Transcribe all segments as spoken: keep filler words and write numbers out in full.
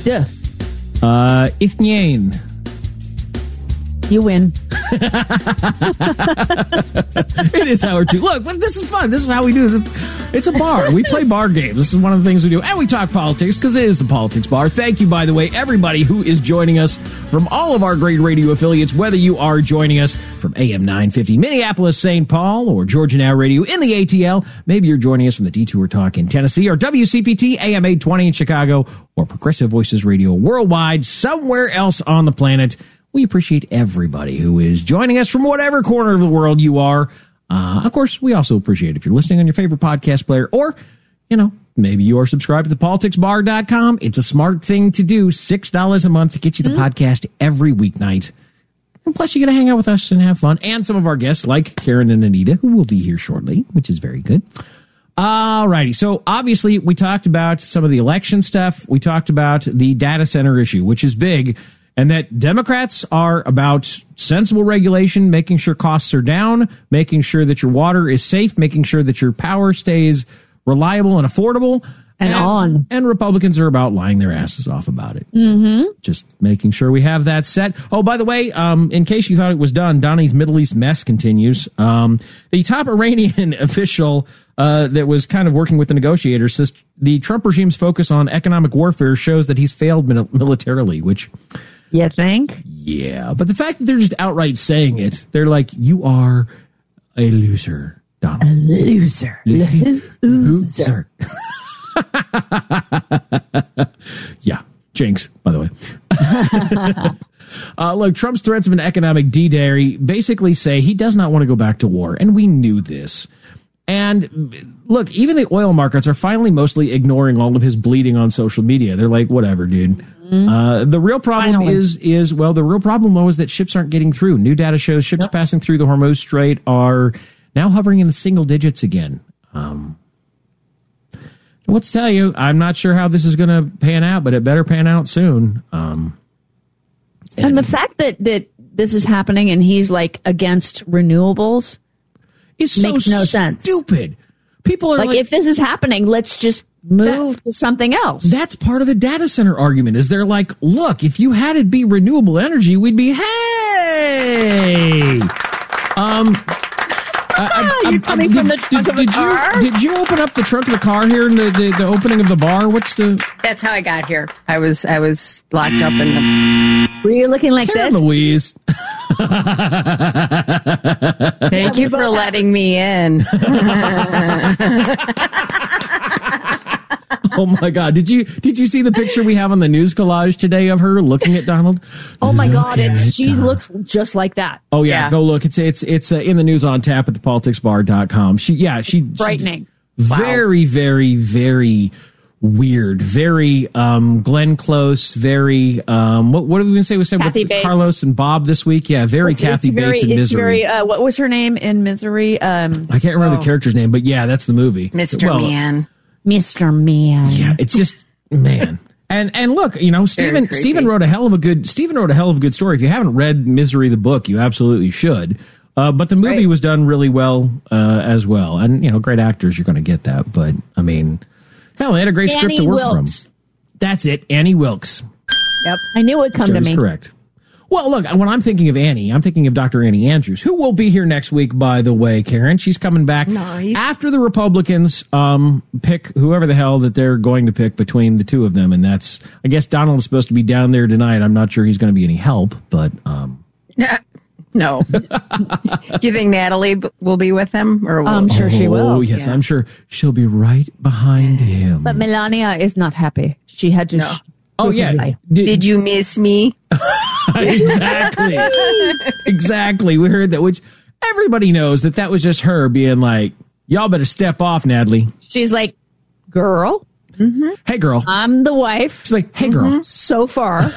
Duh. Uh, Ithnian. You win. It is hour two. Look, this is fun. This is how we do this. It's a bar. We play bar games. This is one of the things we do. And we talk politics because it is the Politics Bar. Thank you, by the way, everybody who is joining us from all of our great radio affiliates, whether you are joining us from A M nine fifty Minneapolis, Saint Paul, or Georgia Now Radio in the A T L. Maybe you're joining us from the Detour Talk in Tennessee, or W C P T A M eight twenty in Chicago, or Progressive Voices Radio worldwide, somewhere else on the planet. We appreciate everybody who is joining us from whatever corner of the world you are. Uh, of course, we also appreciate if you're listening on your favorite podcast player, or, you know, maybe you are subscribed to the politics bar dot com. It's a smart thing to do. six dollars a month to get you the mm-hmm. podcast every weeknight. And plus, you're going to hang out with us and have fun. And some of our guests, like Karen and Anita, who will be here shortly, which is very good. All righty. So obviously, we talked about some of the election stuff. We talked about the data center issue, which is big. And that Democrats are about sensible regulation, making sure costs are down, making sure that your water is safe, making sure that your power stays reliable and affordable. And, and on. And Republicans are about lying their asses off about it. Mm-hmm. Just making sure we have that set. Oh, by the way, um, in case you thought it was done, Donnie's Middle East mess continues. Um, the top Iranian official uh, that was kind of working with the negotiators says the Trump regime's focus on economic warfare shows that he's failed mil- militarily, which... You think? Yeah, but the fact that they're just outright saying it, they're like, you are a loser, Donald. A loser. Loser. loser. Yeah, jinx, by the way. uh, look, Trump's threats of an economic D-Day basically say he does not want to go back to war, and we knew this. And look, even the oil markets are finally mostly ignoring all of his bleeding on social media. They're like, whatever, dude. Mm-hmm. Uh, the real problem finally. is, is well, the real problem, though, is that ships aren't getting through. New data shows ships yep. passing through the Hormuz Strait are now hovering in the single digits again. Um, what to tell you, I'm not sure how this is going to pan out, but it better pan out soon. Um, and, and the fact that, that this is happening and he's like against renewables is makes so no sense. Stupid. People are like, like, if this is happening, let's just move that, to something else. That's part of the data center argument. Is they're like, look, if you had it be renewable energy, we'd be hey. Um, I, I, You're coming I, from did, the trunk did, of a did car. You, did you open up the trunk of the car here in the, the, the opening of the bar? What's the? That's how I got here. I was I was locked up in the. Were you looking like Karen this, Louise? Thank you for letting me in. Oh my God! Did you did you see the picture we have on the news collage today of her looking at Donald? Oh my Look God! It's she Donald. looks just like that. Oh yeah, yeah. go look. It's it's it's uh, in the news on tap at the politics bar dot com. She yeah she frightening. Very wow. very very weird. Very um, Glenn Close. Very um, what what did we even say? We said Kathy with Bates. Carlos and Bob this week. Yeah, very it's, Kathy it's very, Bates in it's Misery. Very, uh, what was her name in Misery? Um, I can't remember oh. the character's name, but yeah, that's the movie. Mister Well, Man. Mister Man. Yeah, it's just man. And and look, you know, Stephen Stephen wrote a hell of a good Stephen wrote a hell of a good story. If you haven't read Misery the book, you absolutely should. Uh, but the movie right. was done really well uh, as well, and you know, great actors. You're going to get that, but I mean, hell, they had a great Annie script to work Wilkes. from. That's it, Annie Wilkes. Yep, I knew it would come Joe's to me. Correct. Well, look, when I'm thinking of Annie, I'm thinking of Doctor Annie Andrews, who will be here next week, by the way, Karen. She's coming back nice. after the Republicans um, pick whoever the hell that they're going to pick between the two of them. And that's, I guess Donald is supposed to be down there tonight. I'm not sure he's going to be any help, but... Um, no. Do you think Natalie will be with him? Or will? I'm sure she will. Oh, yes, yeah. I'm sure she'll be right behind him. But Melania is not happy. She had to... No. Sh- Oh, yeah. Did, Did you miss me? Exactly. Exactly. We heard that, which everybody knows that that was just her being like, y'all better step off, Natalie. She's like, girl. Mm-hmm. Hey, girl. I'm the wife. She's like, hey, girl. Mm-hmm. So far.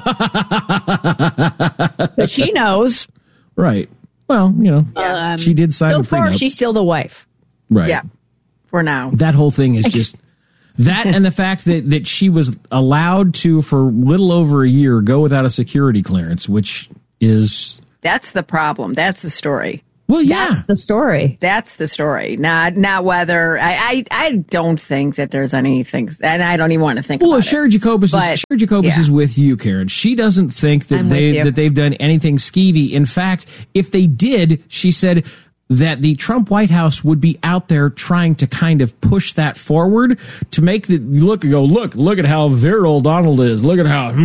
But she knows. Right. Well, you know, um, she did sign so the prenup. So far, she's still the wife. Right. Yeah. For now. That whole thing is just... That and the fact that, that she was allowed to, for little over a year, go without a security clearance, which is... That's the problem. That's the story. Well, yeah. That's the story. That's the story. Not not whether I, I I don't think that there's anything, and I don't even want to think well, about Sherry it. Jacobus But, is Sherry Jacobus yeah. is with you, Karen. She doesn't think that I'm with they you. that they've done anything skeevy. In fact, if they did, she said that the Trump White House would be out there trying to kind of push that forward to make the look go look look at how virile Donald is. Look at how.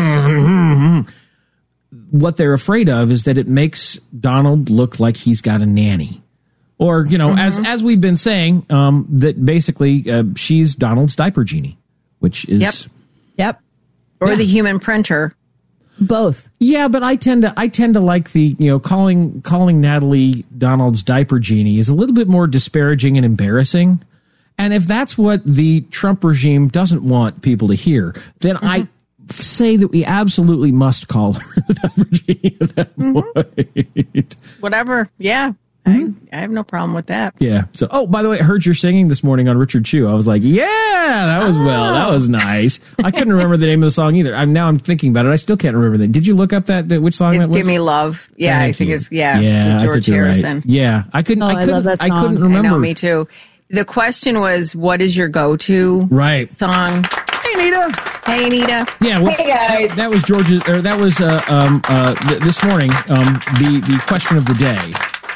What they're afraid of is that it makes Donald look like he's got a nanny. Or, you know, mm-hmm. as as we've been saying, um, that basically uh, she's Donald's diaper genie, which is... Yep. Yep. Or yeah. the human printer. Both. Yeah, but I tend to I tend to like the, you know, calling calling Natalie Donald's diaper genie is a little bit more disparaging and embarrassing. And if that's what the Trump regime doesn't want people to hear, then mm-hmm. I... say that we absolutely must call her the diaper genie at that mm-hmm. point. Whatever. Yeah. Mm-hmm. I, I have no problem with that. Yeah. So, oh, by the way, I heard your singing this morning on Richard Chew. I was like, yeah, that was oh. well, that was nice. I couldn't remember the name of the song either. I'm now I'm thinking about it. I still can't remember that. Did you look up that, that which song it's that was? Give Me Love. Yeah, Thank I think you. it's yeah. Yeah, with George Harrison. Right. Yeah, I couldn't. Oh, I couldn't. I love that I song. couldn't remember. I know, me too. The question was, what is your go-to right song? Hey, Anita. Hey, Anita. Yeah. What's, hey, guys. That, that was George's. Or that was uh, um, uh, th- this morning. Um, the the question of the day,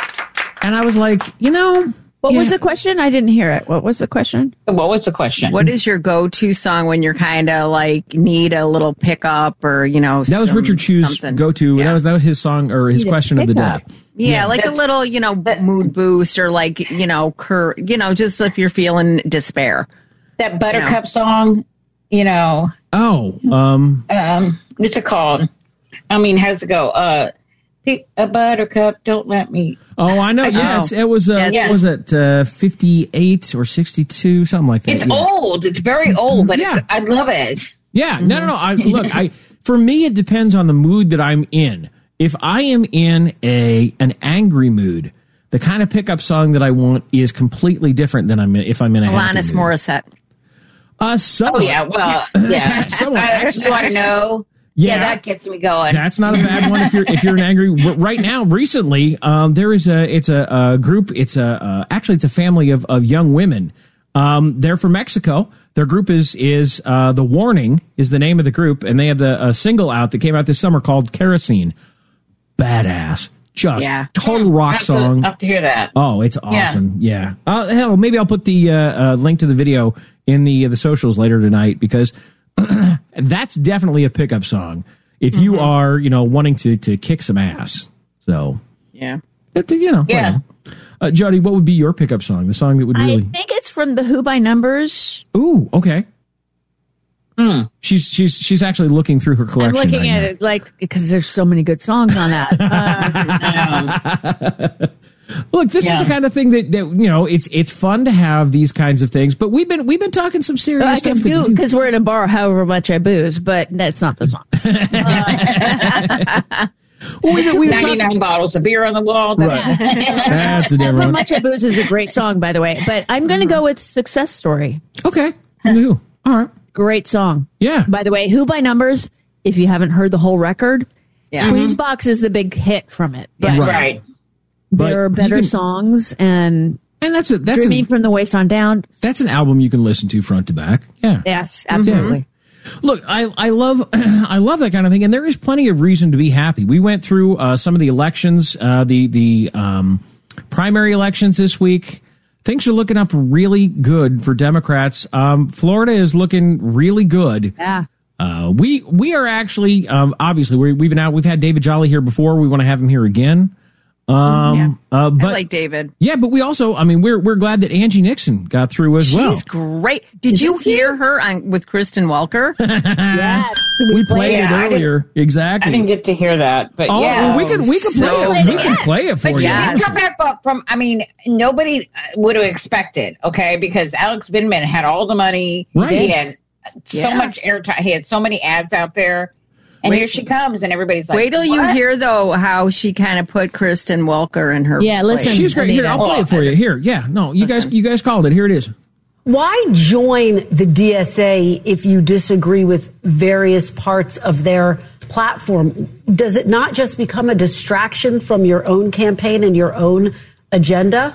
and I was like, you know, what yeah. was the question? I didn't hear it. What was the question? What was the question? What is your go-to song when you're kind of like need a little pickup or you know? That was some, Richard Chew's something. go-to. Yeah. That was that was his song or his Need a question of the day. pickup. Yeah, Yeah. like a little, you know, mood boost or like, you know, cur, you know, just if you're feeling despair. That Buttercup You know. song, you know, Oh, um, um, what's it called? I mean, how's it go? Uh, pick a buttercup, don't let me. oh, I know. Yeah, Oh. it's, it was. Uh, Yes. what was it uh, fifty-eight or sixty-two, something like that. It's yeah. old. It's very old, but Yeah. it's, I love it. Yeah, no, no, no. I, look, I for me, it depends on the mood that I'm in. If I am in a an angry mood, the kind of pickup song that I want is completely different than I'm in, if I'm in a happy Alanis mood. Morissette. Uh, Oh, somewhat. yeah. Well, yeah. Somewhat. Uh, Actually, you want to know? Yeah. Yeah, that gets me going. That's not a bad one if you're if you're an angry. Right now, recently, um, there is a it's a, a group. It's a uh, actually it's a family of of young women. Um, they're from Mexico. Their group is is uh, The Warning is the name of the group, and they have the a single out that came out this summer called Kerosene. Badass, just Yeah. total rock Have to, song. have to hear that. Oh, it's awesome. Yeah. Uh, hell, maybe I'll put the uh, uh, link to the video in the uh, the socials later tonight because that's definitely a pickup song if you Mm-hmm. are, you know, wanting to to kick some ass. So, Yeah. but, you know, Yeah. whatever. Uh, Jody, what would be your pickup song? The song that would really. I think it's from the Who by Numbers. Ooh, okay. Mm. She's she's she's actually looking through her I'm collection. looking right at now. it like because there's so many good songs on that. Um, Look, this Yeah. is the kind of thing that, that you know. It's it's fun to have these kinds of things, but we've been we've been talking some serious I stuff. can do that- because we're in a bar. However much I booze, but that's not the song. Well, we've been, we've been talking- ninety-nine bottles of beer on the wall. Right. That's a different However one. much I booze is a great song, by the way. But I'm going to go with Success Story. Okay. From the Who. All right. Great song. Yeah. By the way, Who by Numbers. If you haven't heard the whole record, Yeah. Squeeze Box is the big hit from it. But Yeah. Right. But there are you better can- songs and And that's a that's Dreaming a, from the Waist on Down. that's an album you can listen to front to back. Yeah. Yes, absolutely. Look, I I love I love that kind of thing, and there is plenty of reason to be happy. We went through uh, some of the elections, uh, the the um, primary elections this week. Things are looking up really good for Democrats. Um, Florida is looking really good. Yeah. Uh, we we are actually um, obviously we we've been out. We've had David Jolly here before. We want to have him here again. Um, Yeah. uh, but I like David. yeah, but we also, I mean, we're we're glad that Angie Nixon got through as She's well. great. Did you hear her on with Kristen Welker? Yes. We played Yeah, it I earlier. Exactly. I didn't get to hear that, but Oh, yeah. well, we can we can so play it. We can good. play it for But you. she Yes. did come back up from, I mean, nobody would have expected, okay? Because Alex Vindman had all the money. Right. He had so Yeah. much airtime. He had so many ads out there. And Wait- here she comes, and everybody's like, Wait till you "What?" hear though how she kind of put Kristen Welker in her. Yeah, place. listen. She's great. Here, I'll play it for you. Here, yeah. No, you guys, you guys called it. Here it is. Why join the D S A if you disagree with various parts of their platform, does it not just become a distraction from your own campaign and your own agenda?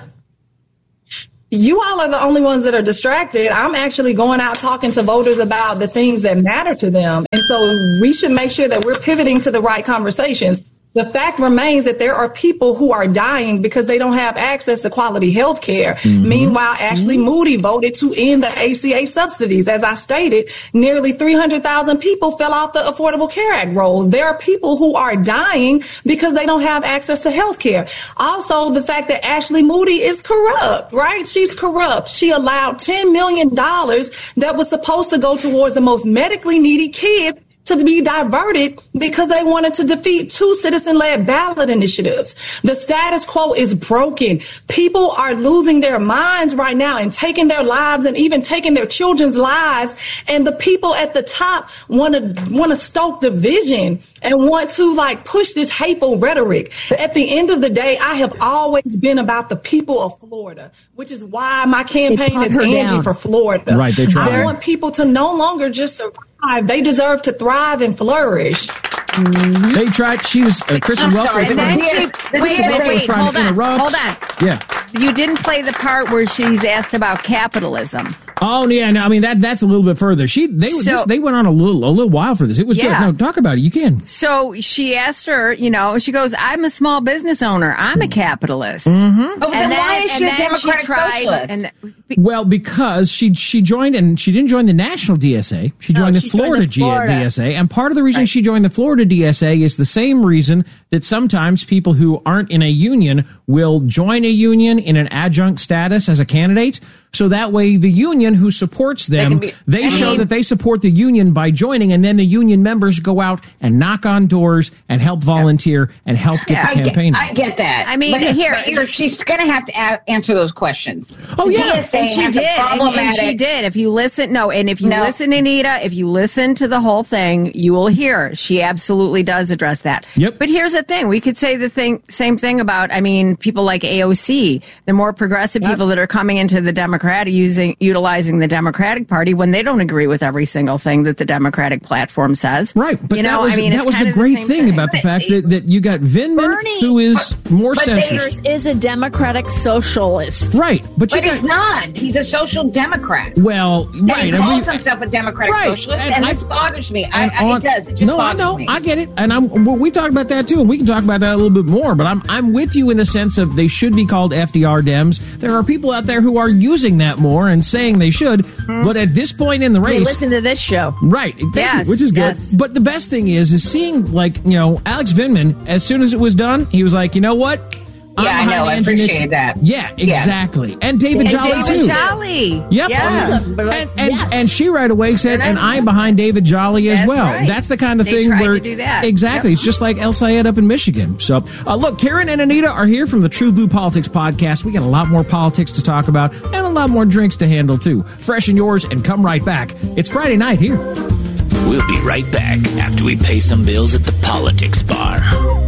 You all are the only ones that are distracted. I'm actually going out talking to voters about the things that matter to them. And so we should make sure that we're pivoting to the right conversations. The fact remains that there are people who are dying because they don't have access to quality health care. Mm-hmm. Meanwhile, Ashley mm-hmm. Moody voted to end the A C A subsidies. As I stated, nearly three hundred thousand people fell off the Affordable Care Act rolls. There are people who are dying because they don't have access to health care. Also, the fact that Ashley Moody is corrupt, right? She's corrupt. She allowed ten million dollars that was supposed to go towards the most medically needy kids to be diverted because they wanted to defeat two citizen-led ballot initiatives. The status quo is broken. People are losing their minds right now and taking their lives and even taking their children's lives. And the people at the top want to want to stoke division and want to like push this hateful rhetoric. At the end of the day, I have always been about the people of Florida, which is why my campaign is Angie down. for Florida. Right, they try. I want people to no longer just survive. They deserve to thrive and flourish. Mm-hmm. They tried. She was uh, Kristen Welker. Sorry, was trying, she, wait, wait, wait, hold on, hold on. Yeah, you didn't play the part where she's asked about capitalism. Oh yeah, no, I mean that that's a little bit further. She they so, this, they went on a little a little while for this. It was yeah. good. No, talk about it. You can. So she asked her, you know, she goes, "I'm a small business owner. I'm a capitalist." Mm-hmm. Oh, then, then why is she a Democratic she tried, socialist? And, well, because she she joined and she didn't join the national D S A. She joined no, the she Florida, joined the Florida D S A, and part of the reason right. she joined the Florida D S A is the same reason that sometimes people who aren't in a union will join a union in an adjunct status as a candidate. So that way the union who supports them, they, be, they show mean, that they support the union by joining, and then the union members go out and knock on doors and help volunteer and help get yeah, the I campaign. Get, I get that. I mean, but, here, but here she's going to have to a- answer those questions. Oh, yeah. And she did. And, and she did. If you listen, no, and if you no. listen, Anita, if you listen to the whole thing, you will hear she absolutely does address that. Yep. But here's the thing. We could say the thing, same thing about, I mean, people like A O C, the more progressive yep. people that are coming into the Democratic using, utilizing the Democratic Party when they don't agree with every single thing that the Democratic platform says. Right. But you that know, was, I mean, that was the great the thing, thing about the fact that, that you got Vindman, Bernie, who is more but centrist. is a Democratic socialist. Right. But, you but got, he's not. He's a social Democrat. Well, and right. he and calls we, himself a Democratic right. socialist, and, and this I, bothers me. I, I, on, it does. It just no, bothers I know. me. I get it. And I'm, well, we talked about that too, and we can talk about that a little bit more, but I'm, I'm with you in the sense of they should be called F D R Dems. There are people out there who are using that more and saying they should, mm-hmm. but at this point in the race, hey, listen to this show, right? Yes, you, which is good. Yes. But the best thing is, is seeing like you know Alex Vindman. As soon as it was done, he was like, you know what? Yeah, I know. I appreciate that. Yeah, exactly. Yeah. And David and Jolly, David too. David Jolly. Yep. Yeah. And, and, yes. and she right away said, and I'm behind David Jolly as That's well. Right. That's the kind of they thing tried where. To do that. Exactly. Yep. It's just like El Sayed up in Michigan. So, uh, look, Karen and Anita are here from the True Blue Politics podcast. We got a lot more politics to talk about and a lot more drinks to handle, too. Freshen yours and come right back. It's Friday night here. We'll be right back after we pay some bills at the Politics Bar.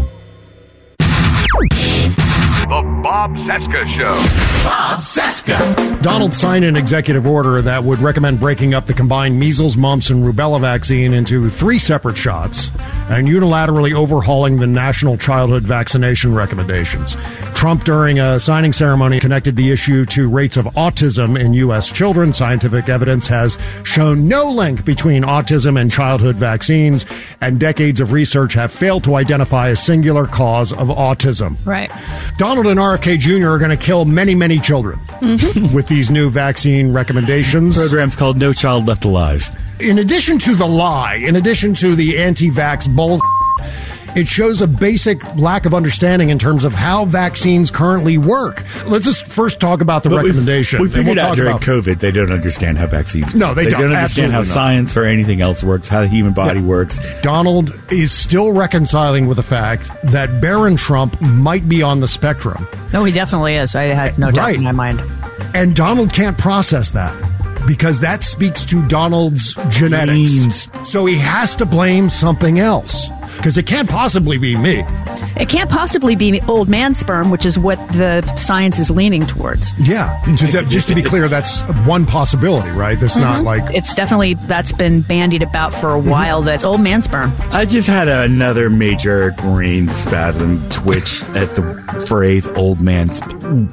The Bob Cesca Show. Bob Cesca. Donald signed an executive order that would recommend breaking up the combined measles, mumps, and rubella vaccine into three separate shots and unilaterally overhauling the national childhood vaccination recommendations. Trump, during a signing ceremony, connected the issue to rates of autism in U S children. Scientific evidence has shown no link between autism and childhood vaccines, and decades of research have failed to identify a singular cause of autism. Right. Donald and R F K Junior are going to kill many, many children mm-hmm. with these new vaccine recommendations. The program's called No Child Left Alive. In addition to the lie, in addition to the anti-vax bull, it shows a basic lack of understanding in terms of how vaccines currently work. Let's just first talk about the but recommendation. We figured we'll out during about COVID they don't understand how vaccines No, they, they don't. don't understand how not. science or anything else works, how the human body yeah. works. Donald is still reconciling with the fact that Barron Trump might be on the spectrum. No, he definitely is. I have no doubt right. in my mind. And Donald can't process that, because that speaks to Donald's genetics. Genes. So he has to blame something else. because it can't possibly be me. It can't possibly be old man sperm, which is what the science is leaning towards. Yeah, just, just to be clear, that's one possibility, right? That's mm-hmm. not like... It's definitely, that's been bandied about for a while, mm-hmm. that's old man sperm. I just had another major brain spasm twitch at the phrase old man sperm.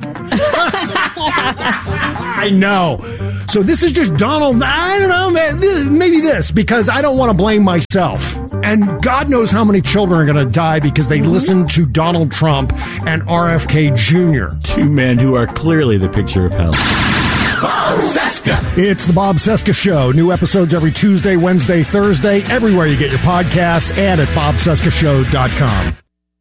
I know. So this is just Donald, I don't know, man, this, maybe this, because I don't want to blame myself. And God knows how many children are going to die because they mm-hmm. listen to Donald Trump and R F K Junior Two men who are clearly the picture of hell. Bob Cesca. It's the Bob Cesca Show. New episodes every Tuesday, Wednesday, Thursday, everywhere you get your podcasts, and at bob cesca show dot com.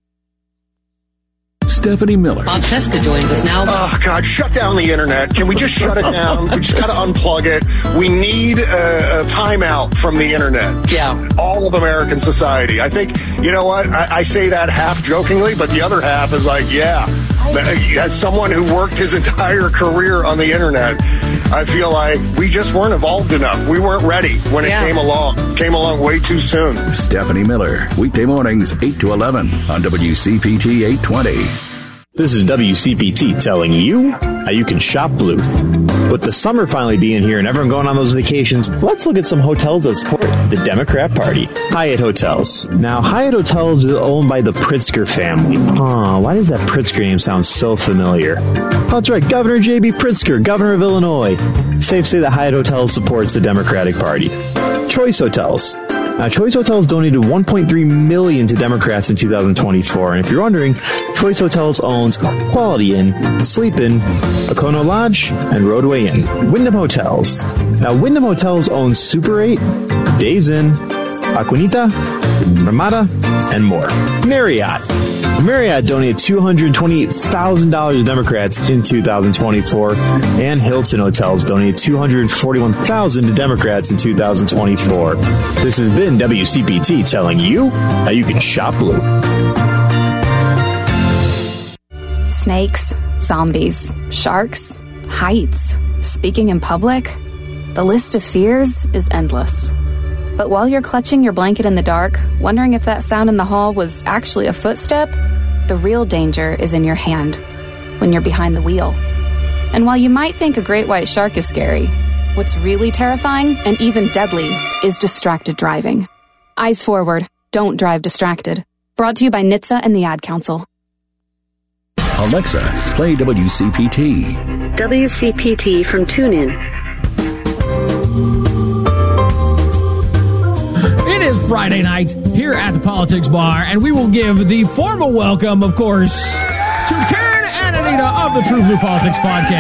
Stephanie Miller. Bob Cesca joins us now. Oh, God, shut down the internet. Can we just shut it down? We just got to unplug it. We need a, a timeout from the internet. Yeah. All of American society. I think, you know what? I, I say that half jokingly, but the other half is like, yeah. As someone who worked his entire career on the internet, I feel like we just weren't evolved enough. We weren't ready when it yeah. came along. Came along way too soon. Stephanie Miller, weekday mornings, eight to eleven on W C P T eight twenty. This is W C P T telling you how you can shop blue. With the summer finally being here and everyone going on those vacations, let's look at some hotels that support the Democrat Party. Hyatt Hotels. Now, Hyatt Hotels is owned by the Pritzker family. Huh, why does that Pritzker name sound so familiar? Oh, that's right, Governor J B. Pritzker, governor of Illinois. Safe to say that Hyatt Hotels supports the Democratic Party. Choice Hotels. Now, Choice Hotels donated one point three million dollars to Democrats in two thousand twenty-four. And if you're wondering, Choice Hotels owns Quality Inn, Sleep Inn, Okono Lodge, and Roadway Inn. Wyndham Hotels. Now, Wyndham Hotels owns Super eight, Days Inn, Aquinita, Ramada, and more. Marriott. Marriott donated two hundred twenty-eight thousand dollars to Democrats in two thousand twenty-four, and Hilton Hotels donated two hundred forty-one thousand dollars to Democrats in two thousand twenty-four. This has been W C P T telling you how you can shop blue. Snakes, zombies, sharks, heights, speaking in public. The list of fears is endless. But while you're clutching your blanket in the dark, wondering if that sound in the hall was actually a footstep, the real danger is in your hand, when you're behind the wheel. And while you might think a great white shark is scary, what's really terrifying and even deadly is distracted driving. Eyes forward, don't drive distracted. Brought to you by N H T S A and the Ad Council. Alexa, play W C P T. W C P T from TuneIn. It is Friday night here at the Politics Bar, and we will give the formal welcome, of course, to Karen and Anita of the True Blue Politics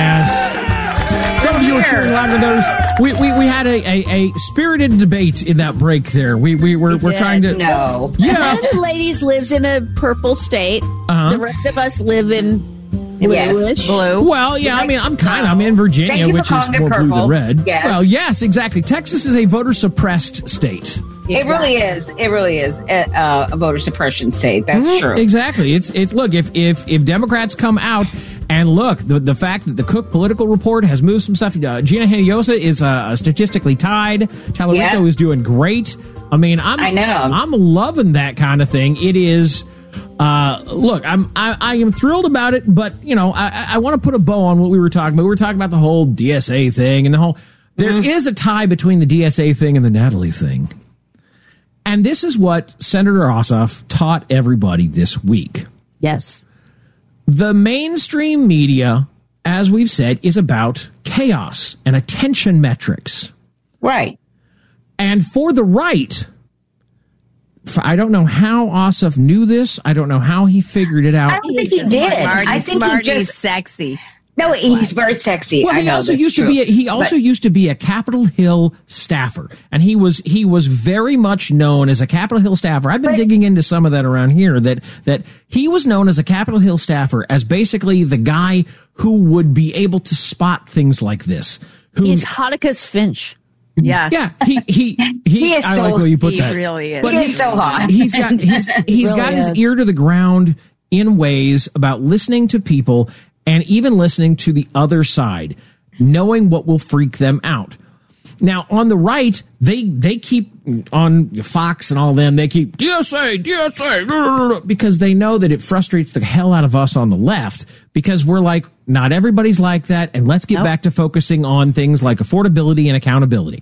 Podcast. Some of you are cheering loud with those. We, we we had a, a, a spirited debate in that break there. We we were we we're trying to no. Yeah, one of the ladies lives in a purple state. Uh-huh. The rest of us live in Yes. blue. Well, yeah, I mean, I'm kind of, I'm in Virginia, which is more blue than red. Yes. Well, yes, exactly. Texas is a voter-suppressed state. Exactly. It really is. It really is a, uh, a voter suppression state. That's mm-hmm. true. Exactly. It's it's look, if if if Democrats come out and look, the the fact that the Cook Political Report has moved some stuff. Uh, Gina Hinojosa is uh, statistically tied. Tallarico yeah. is doing great. I mean, I'm I know. I'm loving that kind of thing. It is. Uh, look, I'm I, I am thrilled about it, but you know, I, I want to put a bow on what we were talking about. We were talking about the whole D S A thing and the whole. There mm-hmm. is a tie between the D S A thing and the Natalie thing. And this is what Senator Ossoff taught everybody this week. Yes. The mainstream media, as we've said, is about chaos and attention metrics. Right. And for the right, for, I don't know how Ossoff knew this. I don't know how he figured it out. I don't think he did. Smart, I think smart, he just he's sexy. No, he's very sexy. Well, I he know also that's used true. to be a, he also but, used to be a Capitol Hill staffer, and he was he was very much known as a Capitol Hill staffer. I've been but, digging into some of that around here. That that he was known as a Capitol Hill staffer as basically the guy who would be able to spot things like this. Who, he's Hotticus Finch. Yes. Yeah, he he he. he is I so, like the way you put he that. He really is. But he he, is so hot. He's got he's, he's really got his is. ear to the ground in ways about listening to people. And even listening to the other side, knowing what will freak them out. Now, on the right, they they keep on Fox and all of them, they keep D S A, D S A, because they know that it frustrates the hell out of us on the left, because we're like, not everybody's like that, and let's get nope. back to focusing on things like affordability and accountability.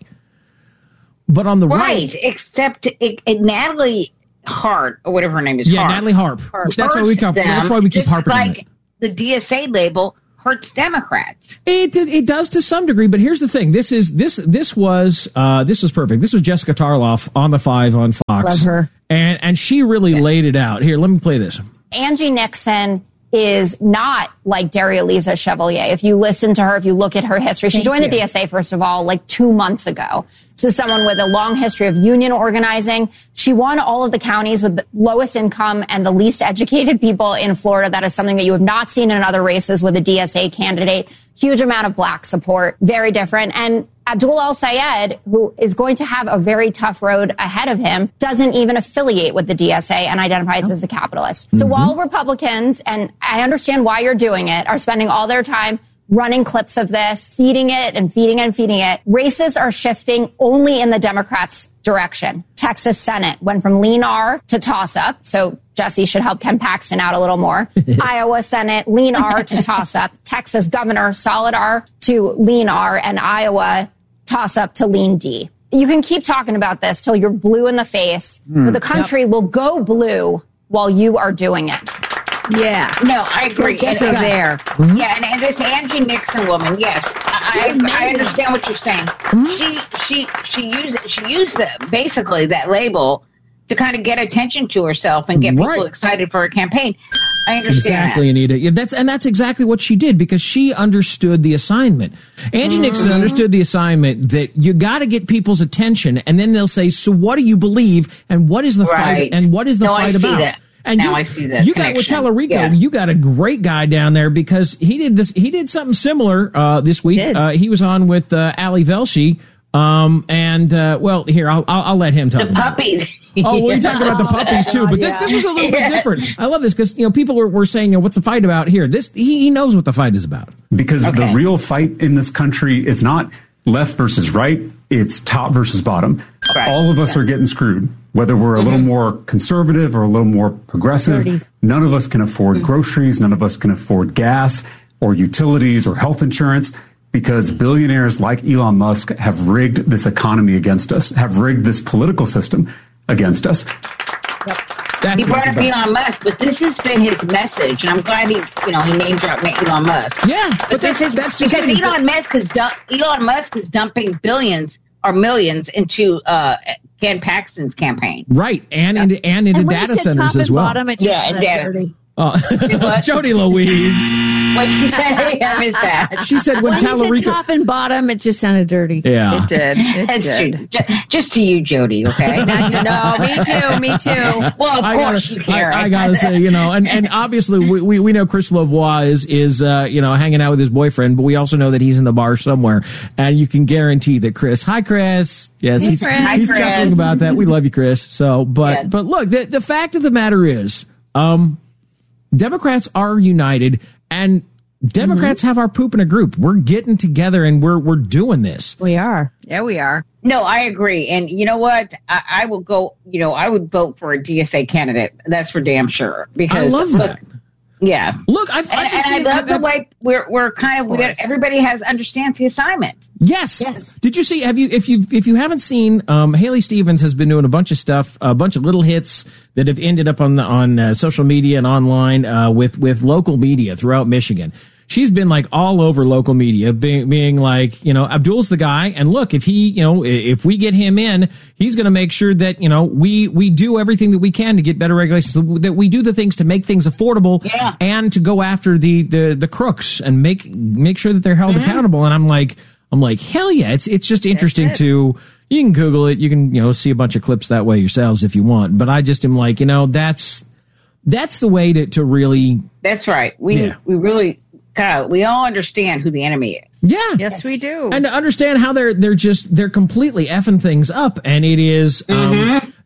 But on the right, right except it, it, Natalie Hart, or whatever her name is, yeah, Harp, Natalie Harp. Harp that's why we keep, that's why we keep harping like on it. The D S A label hurts Democrats. It it does to some degree, but here's the thing: this is this this was uh, this was perfect. This was Jessica Tarloff on the Five on Fox. Love her, and and she really yeah. laid it out. Here, let me play this. Angie Nixon is not like Daria-Lisa Chevalier. If you listen to her, if you look at her history, she Thank joined you. the D S A, first of all, like two months ago. This is someone with a long history of union organizing. She won all of the counties with the lowest income and the least educated people in Florida. That is something that you have not seen in other races with a D S A candidate. Huge amount of black support. Very different. And Abdul El-Sayed, who is going to have a very tough road ahead of him, doesn't even affiliate with the D S A and identifies as a capitalist. Mm-hmm. So while Republicans, and I understand why you're doing it, are spending all their time running clips of this, feeding it and feeding it and feeding it, races are shifting only in the Democrats' direction. Texas Senate went from lean R to toss-up, so Jesse should help Ken Paxton out a little more. Iowa Senate, lean R to toss-up. Texas governor, solid R to lean R, and Iowa toss-up to lean D. You can keep talking about this till you're blue in the face, mm, but the country yep. will go blue while you are doing it. Yeah. No, I agree. And, so there. Mm-hmm. Yeah, and, and this Angie Nixon woman, yes, I, I, I understand what you're saying. Mm-hmm. She she she used she used the, basically that label to kind of get attention to herself and get right. people excited for her campaign. I understand exactly, that. Anita. Yeah, that's and that's exactly what she did, because she understood the assignment. Angie mm-hmm. Nixon understood the assignment that you got to get people's attention, and then they'll say, "So what do you believe? And what is the right. fight? And what is the no, fight I see about?" That. And now you, I see that. You connection. got with Tellerico. Yeah. You got a great guy down there, because he did this. He did something similar uh, this week. Uh, he was on with uh, Ali Velshi. Um, and uh, well, here I'll, I'll I'll let him talk. The about puppies. It. Oh, we talked about the puppies too, but this this was a little bit different. I love this because you know people were, were saying, you know, what's the fight about here? This he, he knows what the fight is about, because okay. the real fight in this country is not left versus right; it's top versus bottom. Right. All of us yes. are getting screwed. Whether we're a mm-hmm. little more conservative or a little more progressive, Dirty. None of us can afford mm-hmm. groceries. None of us can afford gas or utilities or health insurance, because billionaires like Elon Musk have rigged this economy against us, have rigged this political system against us. Yep. That's he brought up Elon Musk, but this has been his message, and I'm glad he, you know, he name dropped Elon Musk. Yeah, but, but this that's, is that's just because Elon Musk is dump, Elon Musk is dumping billions or millions into uh, Ken Paxton's campaign, right, and into and into and data centers as well. Bottom, it just yeah, and data. Uh, Jody Louise. What she said, I missed that. She said when, when Tellerico top and bottom, it just sounded dirty. Yeah, it did. It That's did. true. Just, just to you, Jody. Okay. Not to, no, me too. Me too. Well, of I course gotta, you care. I, I gotta say, you know, and, and obviously we, we, we know Chris Lavoie is is uh, you know hanging out with his boyfriend, but we also know that he's in the bar somewhere, and you can guarantee that Chris. Hi, Chris. Yes, hey, he's Chris. Hi, he's Chris. chuckling about that. We love you, Chris. So, but yeah. but look, the the fact of the matter is, um. Democrats are united, and Democrats mm-hmm. have our poop in a group. We're getting together and we're we're doing this. We are. Yeah, we are. No, I agree. And you know what? I, I will go, you know, I would vote for a D S A candidate. That's for damn sure. Because I love look, that. Yeah. Look, I've, and, I've and seen, I love I've, the I've, way we're we're kind of, we got, everybody has understands the assignment. Yes. yes. Did you see? Have you? If you if you haven't seen, um, Haley Stevens has been doing a bunch of stuff, a bunch of little hits that have ended up on the, on uh, social media and online uh, with with local media throughout Michigan. She's been like all over local media, being, being like, you know, Abdul's the guy. And look, if he, you know, if we get him in, he's going to make sure that, you know, we, we do everything that we can to get better regulations, that we do the things to make things affordable yeah. and to go after the, the, the crooks and make, make sure that they're held mm-hmm. accountable. And I'm like, I'm like, hell yeah. It's, it's just interesting it. to, you can Google it. You can, you know, see a bunch of clips that way yourselves if you want. But I just am like, you know, that's, that's the way to, to really. That's right. We, yeah. we really, God, we all understand who the enemy is. Yeah. Yes, yes, we do. And to understand how they're they're just they're completely effing things up, and it is um, mm-hmm.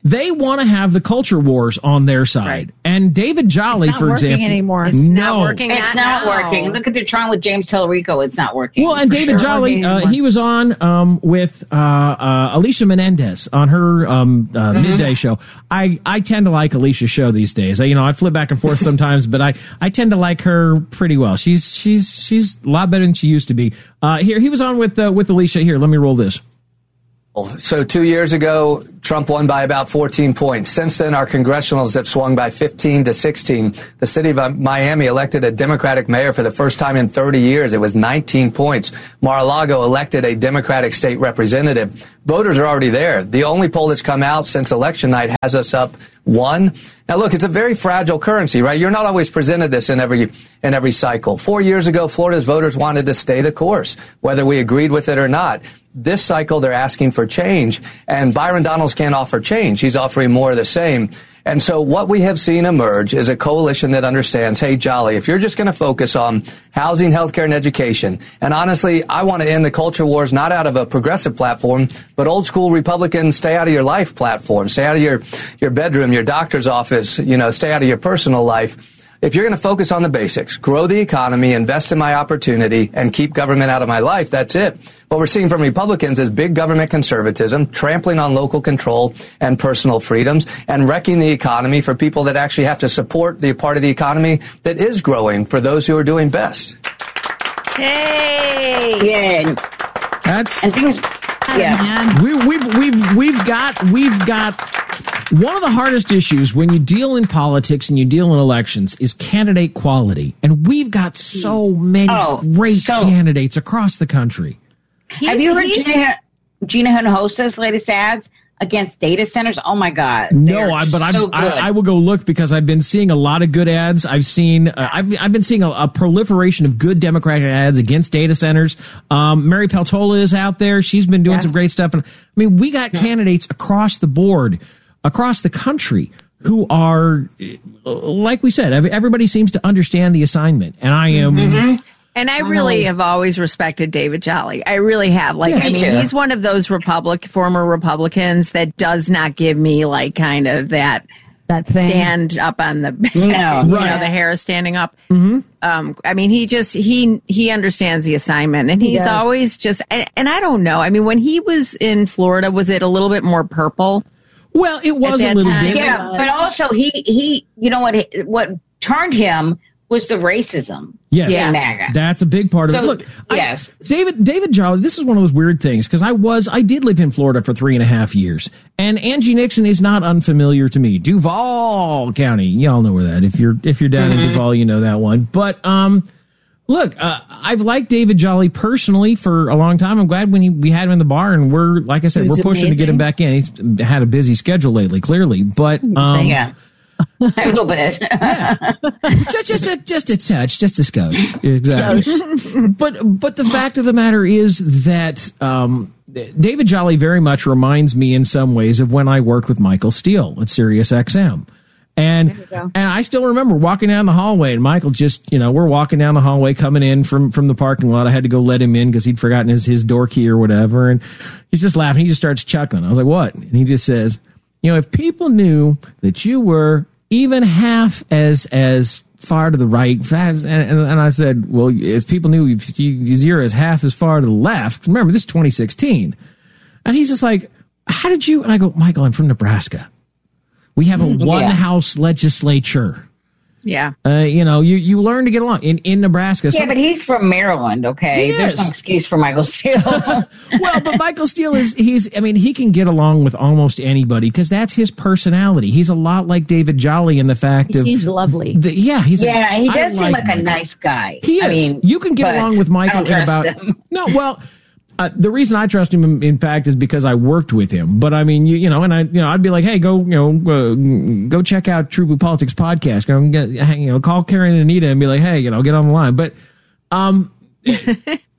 They want to have the culture wars on their side. Right. And David Jolly, it's not for working example, anymore. It's no, not working. It's not, not working. Look at the trying with James Tellerico. It's not working. Well, and David sure. Jolly, uh, he was on um, with uh, uh, Alicia Menendez on her um, uh, mm-hmm. midday show. I, I tend to like Alicia's show these days. I, you know, I flip back and forth sometimes, but I, I tend to like her pretty well. She's she's she's a lot better than she used to be. Uh, here, he was on with uh, with Alicia. Here, let me roll this. So two years ago, Trump won by about fourteen points. Since then, our congressionals have swung by fifteen to sixteen. The city of Miami elected a Democratic mayor for the first time in thirty years. It was nineteen points. Mar-a-Lago elected a Democratic state representative. Voters are already there. The only poll that's come out since election night has us up one. Now, look, it's a very fragile currency, right? You're not always presented this in every in every cycle. Four years ago, Florida's voters wanted to stay the course, whether we agreed with it or not. This cycle, they're asking for change, and Byron Donalds can't offer change. He's offering more of the same. And so what we have seen emerge is a coalition that understands, hey, Jolly, if you're just going to focus on housing, healthcare, and education, and honestly, I want to end the culture wars not out of a progressive platform, but old school Republican stay out of your life platform, stay out of your, your bedroom, your doctor's office, you know, stay out of your personal life. If you're going to focus on the basics, grow the economy, invest in my opportunity, and keep government out of my life, that's it. What we're seeing from Republicans is big government conservatism, trampling on local control and personal freedoms, and wrecking the economy for people that actually have to support the part of the economy that is growing for those who are doing best. Hey! Yeah. That's... And things... Yeah. We, we've, we've, we've got... We've got... One of the hardest issues when you deal in politics and you deal in elections is candidate quality. And we've got so many oh, great so. candidates across the country. He's, Have you heard Gina, Gina Hinojosa's latest ads against data centers? Oh, my God. No, I, but so I, I will go look because I've been seeing a lot of good ads. I've seen, uh, I've, I've been seeing a, a proliferation of good Democratic ads against data centers. Um, Mary Peltola is out there. She's been doing yeah. some great stuff. And I mean, we got yeah. candidates across the board, across the country, who are, like we said, everybody seems to understand the assignment. And I am. Mm-hmm. And I really have always respected David Jolly. I really have. Like, yeah, I mean, too. He's one of those Republic, former Republicans that does not give me like kind of that that thing. Stand up on the, no, you right. know, the hair standing up. Mm-hmm. Um, I mean, he just he he understands the assignment, and he's he always just. And, and I don't know. I mean, when he was in Florida, was it a little bit more purple? Well, it was a little time? bit. Yeah, but also he he, you know what? What turned him was the racism. Yes, in MAGA. That's a big part of so, it. Look, yes, I, David David Jolly. This is one of those weird things because I was I did live in Florida for three and a half years, and Angie Nixon is not unfamiliar to me. Duval County, y'all know where that. If you're if you're down mm-hmm. in Duval, you know that one. But um, look, uh, I've liked David Jolly personally for a long time. I'm glad when he, we had him in the bar, and we're like I said, we're pushing amazing. to get him back in. He's had a busy schedule lately, clearly, but um, yeah. A little bit. yeah. Just, just, a, just a touch, just a skosh. Exactly. but, but the fact of the matter is that um, David Jolly very much reminds me in some ways of when I worked with Michael Steele at Sirius X M. And and I still remember walking down the hallway, and Michael just, you know, we're walking down the hallway coming in from, from the parking lot. I had to go let him in because he'd forgotten his, his door key or whatever. And he's just laughing. He just starts chuckling. I was like, what? And he just says, you know, if people knew that you were even half as as far to the right, and, and, and I said, well, if people knew you're as half as far to the left, remember, this is twenty sixteen. And he's just like, how did you? And I go, Michael, I'm from Nebraska. We have a one-house yeah. legislature. Yeah. Uh, you know, you, you learn to get along in, in Nebraska. Yeah, so, but he's from Maryland, okay? There's no excuse for Michael Steele. Well, but Michael Steele is, he's, I mean, he can get along with almost anybody because that's his personality. He's a lot like David Jolly in the fact he of. He seems lovely. The, yeah, he's Yeah, a, he does I seem like like Michael. a nice guy. He is. I mean, you can get along with Michael in about. Him. No, well. Uh, the reason I trust him, in, in fact, is because I worked with him. But I mean, you, you know, and I, you know, I'd be like, hey, go, you know, uh, go check out True Blue Politics podcast. Go get, you know, call Karen and Anita and be like, hey, you know, get on the line. But, um,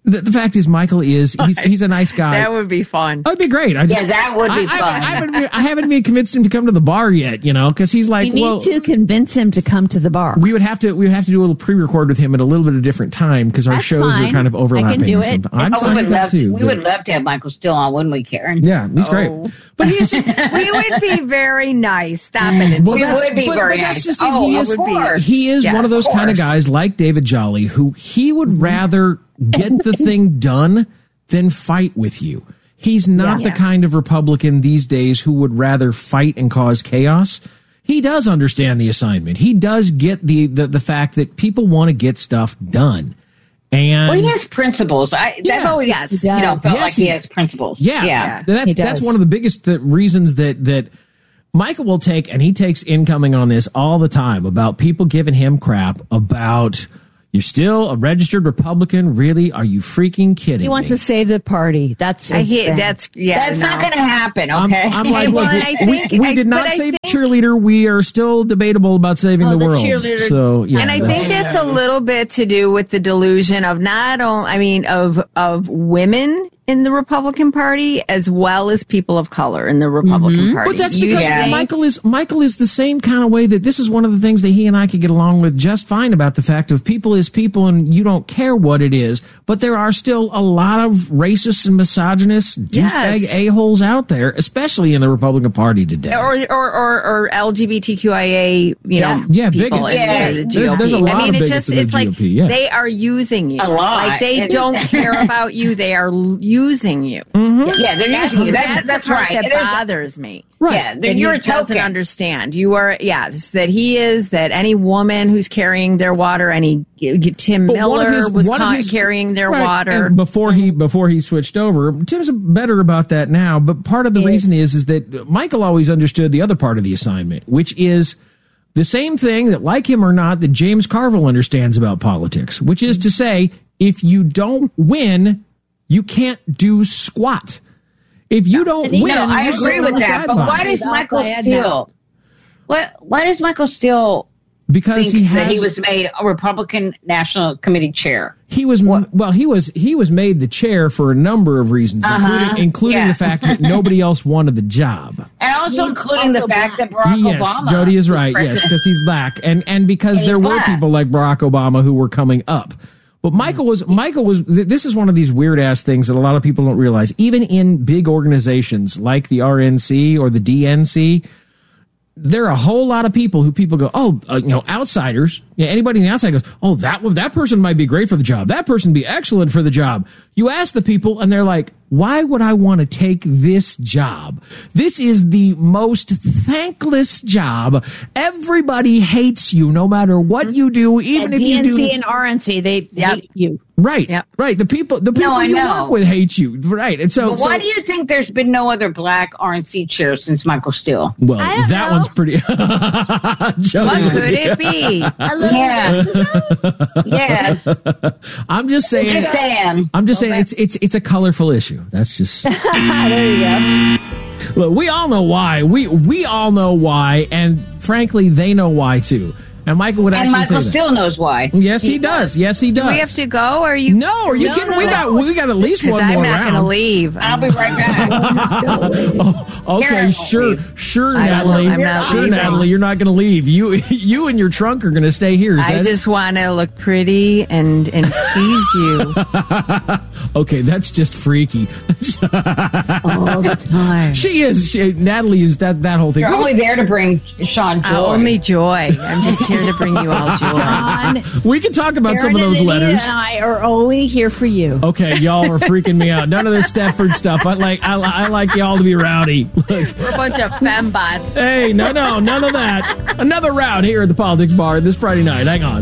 The, the fact is, Michael is, he's, he's a nice guy. That would be fun. That'd be great. I just, yeah, that would be I, fun. I, I, haven't been, I haven't been convinced him to come to the bar yet, you know, because he's like, you need well, to convince him to come to the bar. We would have to, we would have to do a little pre-record with him at a little bit of different time because our That's shows fine. are kind of overlapping. I can do it. I'm oh, fine we would with that love too. we would love to have Michael Still on, wouldn't we, Karen? Yeah, he's Oh. great. But he's just, we would be very nice. Stop it. Well, we that's- would be but- very but that's nice. just it. oh, He of is- course. He is Yes, one of those of kind of course. guys like David Jolly who he would rather get the thing done than fight with you. He's not Yeah. the kind of Republican these days who would rather fight and cause chaos. He does understand the assignment. He does get the the, the fact that people want to get stuff done. And well, he has principles. I Yeah. I've always Yes, you know does. felt Yes, like he he- has principles. Yeah, yeah. That's he that's does. one of the biggest th- reasons that that Michael will take, and he takes incoming on this all the time about people giving him crap about you're still a registered Republican. Really? Are you freaking kidding He wants me? to save the party. That's I his hear thing. that's yeah. That's no. not going to happen. I'm, Okay. I'm like, Well, look, and I we, think- we I- did not but I save think- the cheerleader. We are still debatable about saving Oh, the the world. cheerleader- So, yeah, and I that's- think that's a little bit to do with the delusion of not only, I mean, of of women in the Republican Party as well as people of color in the Republican Party. But that's You because think- Michael is Michael is the same kind of way that this is one of the things that he and I could get along with just fine about the fact of people is people and you don't care what it is, but there are still a lot of racists and misogynists, douchebag Yes. a-holes out there, especially in the Republican Party today. or or or, or L G B T Q I A, you know, Yeah, people bigots. in Yeah. the There's- G O P. there's a lot I mean, of it bigots just in the it's like G O P, yeah. they are using you. A lot. Like they It- don't care about you. They are l- using you. Yeah, they're That's, using you. That's, that's, that's the part right. that There's- bothers me. Right. Yeah, That then he you're a doesn't token. understand. You are, yes, that he is, that any woman who's carrying their water, any Tim But one of Miller his- was one of ca- his- carrying their Right, water. and before he before he switched over. Tim's better about that now, but part of the reason is is that Michael always understood the other part of the assignment, which is the same thing that, like him or not, that James Carville understands about politics, which is to say, if you don't win, you can't do squat. If you don't No, win, I you're agree sitting on with the that. But why sidelines. does Michael Bad Steele? What? Why does Michael Steele Because think he has that he was made a Republican National Committee chair? He was well. He was he was made the chair for a number of reasons, Uh-huh. including including Yeah. the fact that nobody else wanted the job. And also He's including also the fact that Barack yes, Obama. Jody is was right. Yes, president. because he's black, and and because And he's there were black. people like Barack Obama who were coming up. But Michael was Michael was. th- This is one of these weird ass things that a lot of people don't realize. Even in big organizations like the R N C or the D N C, there are a whole lot of people who people go, oh, uh, you know, outsiders. Yeah, anybody on the outside goes, oh, that that person might be great for the job. That person would be excellent for the job. You ask the people, and they're like, why would I want to take this job? This is the most thankless job. Everybody hates you, no matter what you do, even if you D N C do. and R N C, they hate you. Right, right. The people, the people I you know. work with hate you. Right, and so, But so why do you think there's been no other black R N C chair since Michael Steele? well, that one's pretty. Jody, What could it be? Yeah. Yeah. I'm just saying. Just saying. I'm just saying it's it's it's a colorful issue. That's just. There you go. Look, we all know why. We we all know why, and frankly, they know why too. And Michael would And actually Michael say that. still knows why. Yes, he, does. Yes, he does. Do we have to go? Or are you? No, are you No, kidding? no, we no. got we got at least 'Cause one I'm more not round. going to leave. I'll be right back. Okay, Karen sure, sure, I don't know. Natalie. I'm not Sure, leaving. Natalie. You're not going to leave. You you and your trunk are going to stay here. Is I that it? just want to look pretty and and please you. Okay, that's just freaky. All the time. She is. She, Natalie is that that whole thing. You're only there to bring Sean joy. Uh, only joy. I'm just here to bring you all joy. John, We can talk about some Karen of those and Anita letters. and I are only here for you. Okay, y'all are freaking me out. None of this Stepford stuff. I like I, li- I like y'all to be rowdy. Look, We're a bunch of fembots. hey, no, no, none of that. Another round here at the Politics Bar this Friday night. Hang on.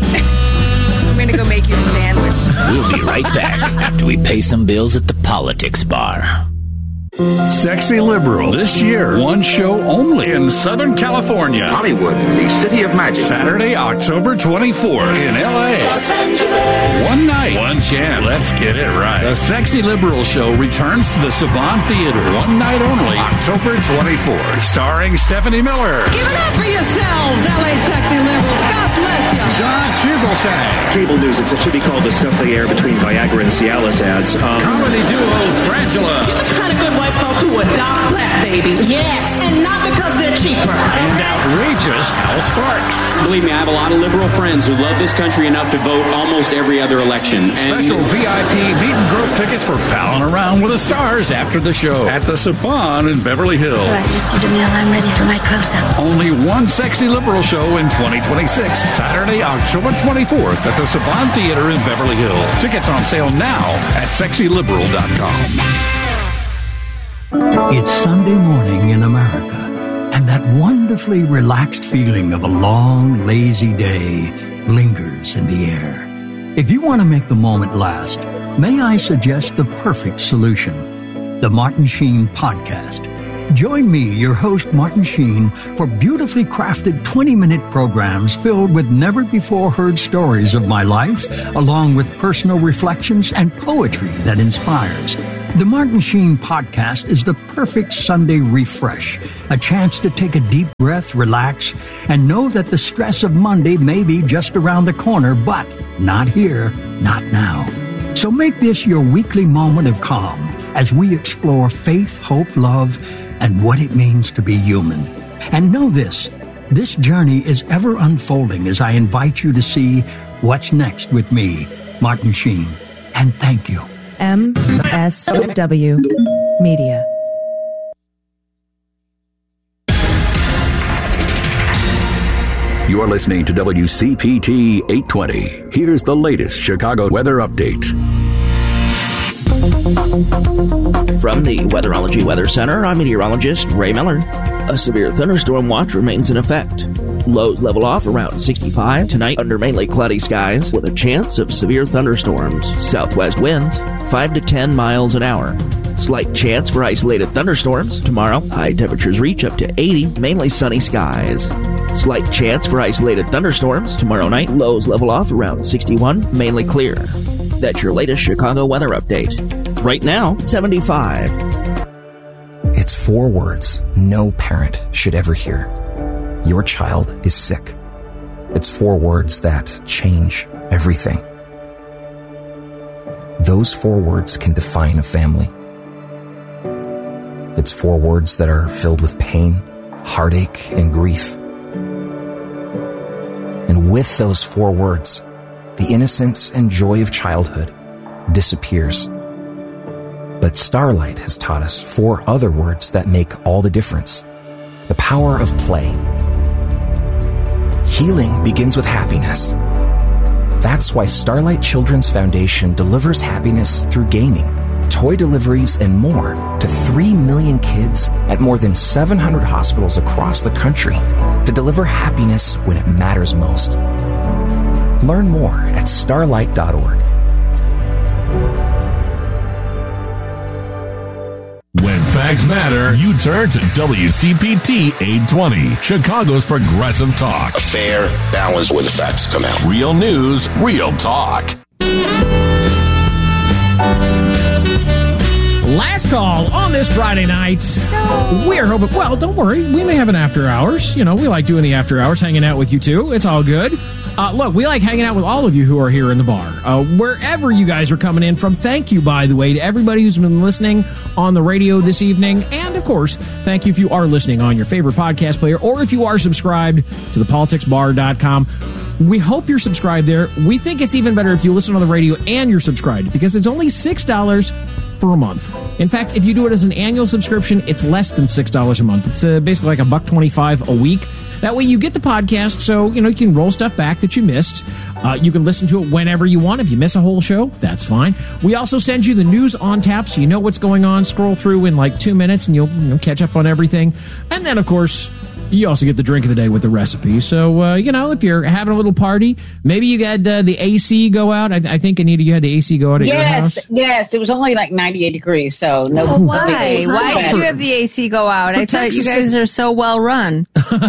I'm going to go make you a sandwich. We'll be right back after we pay some bills at the Politics Bar. Sexy Liberal. This year, one show only in Southern California. Hollywood, the city of magic. Saturday, October twenty-fourth in L A. One night, one chance. Let's get it right. The Sexy Liberal Show returns to the Savant Theater one night only, October twenty-fourth, starring Stephanie Miller. Give it up for yourselves, L A Sexy Liberals. God bless you. John Fugelsang. Cable news, it should be called the stuff they air between Viagra and Cialis ads. Um, Comedy duo Frangela. You're the kind of good white folks who adopt black babies. Yes. And not because they're cheaper. And outrageous Al Sparks. Believe me, I have a lot of liberal friends who love this country enough to vote almost every other election. Special and V I P meet and grope tickets for palling around with the stars after the show at the Saban in Beverly Hills. All right, Mister DeMille, I'm ready for my close-up. Only one Sexy Liberal show in twenty twenty-six, Saturday, October twenty-fourth at the Saban Theater in Beverly Hills. Tickets on sale now at sexy liberal dot com. It's Sunday morning in America, and that wonderfully relaxed feeling of a long, lazy day lingers in the air. If you want to make the moment last, may I suggest the perfect solution, the Martin Sheen Podcast. Join me, your host, Martin Sheen, for beautifully crafted twenty-minute programs filled with never-before-heard stories of my life, along with personal reflections and poetry that inspires. The Martin Sheen Podcast is the perfect Sunday refresh, a chance to take a deep breath, relax, and know that the stress of Monday may be just around the corner, but not here, not now. So make this your weekly moment of calm as we explore faith, hope, love, and what it means to be human. And know this, this journey is ever unfolding as I invite you to see what's next with me, Martin Sheen. And thank you. M S W Media. You're listening to W C P T eight twenty. Here's the latest Chicago weather update. From the Weatherology Weather Center, I'm meteorologist Ray Miller. A severe thunderstorm watch remains in effect. Lows level off around sixty-five tonight under mainly cloudy skies with a chance of severe thunderstorms. Southwest winds five to ten miles an hour. Slight chance for isolated thunderstorms. Tomorrow, high temperatures reach up to eighty, mainly sunny skies. Slight chance for isolated thunderstorms. Tomorrow night, lows level off around sixty-one, mainly clear. That's your latest Chicago weather update. Right now, seventy-five. It's four words no parent should ever hear. Your child is sick. It's four words that change everything. Those four words can define a family. It's four words that are filled with pain, heartache, and grief. And with those four words, the innocence and joy of childhood disappears. But Starlight has taught us four other words that make all the difference. The power of play. Healing begins with happiness. That's why Starlight Children's Foundation delivers happiness through gaming, toy deliveries, and more to three million kids at more than seven hundred hospitals across the country to deliver happiness when it matters most. Learn more at starlight dot org. When facts matter, you turn to W C P T eight twenty, Chicago's progressive talk. A fair balance where the facts come out. Real news, real talk. Last call on this Friday night. No. We're hoping, well, don't worry. We may have an after hours. You know, we like doing the after hours, hanging out with you too. It's all good. Uh, look, we like hanging out with all of you who are here in the bar. Uh, wherever you guys are coming in from, thank you, by the way, to everybody who's been listening on the radio this evening. And, of course, thank you if you are listening on your favorite podcast player or if you are subscribed to the politics bar dot com. We hope you're subscribed there. We think it's even better if you listen on the radio and you're subscribed because it's only six dollars for a month. In fact, if you do it as an annual subscription, it's less than six dollars a month. It's uh, basically like a buck twenty-five a week. That way you get the podcast, so you know you can roll stuff back that you missed. Uh, you can listen to it whenever you want. If you miss a whole show, that's fine. We also send you the news on tap, so you know what's going on. Scroll through in like two minutes, and you'll you know, catch up on everything. And then, of course, You also get the drink of the day with the recipe. So, uh, you know, if you're having a little party, maybe you got uh, the A C go out. I, I think, Anita, you had the A C go out at yes, your house. Yes, yes. It was only like ninety-eight degrees, so no. Oh, why? Why did you have the A C go out? For I thought Texas, you guys are so well run.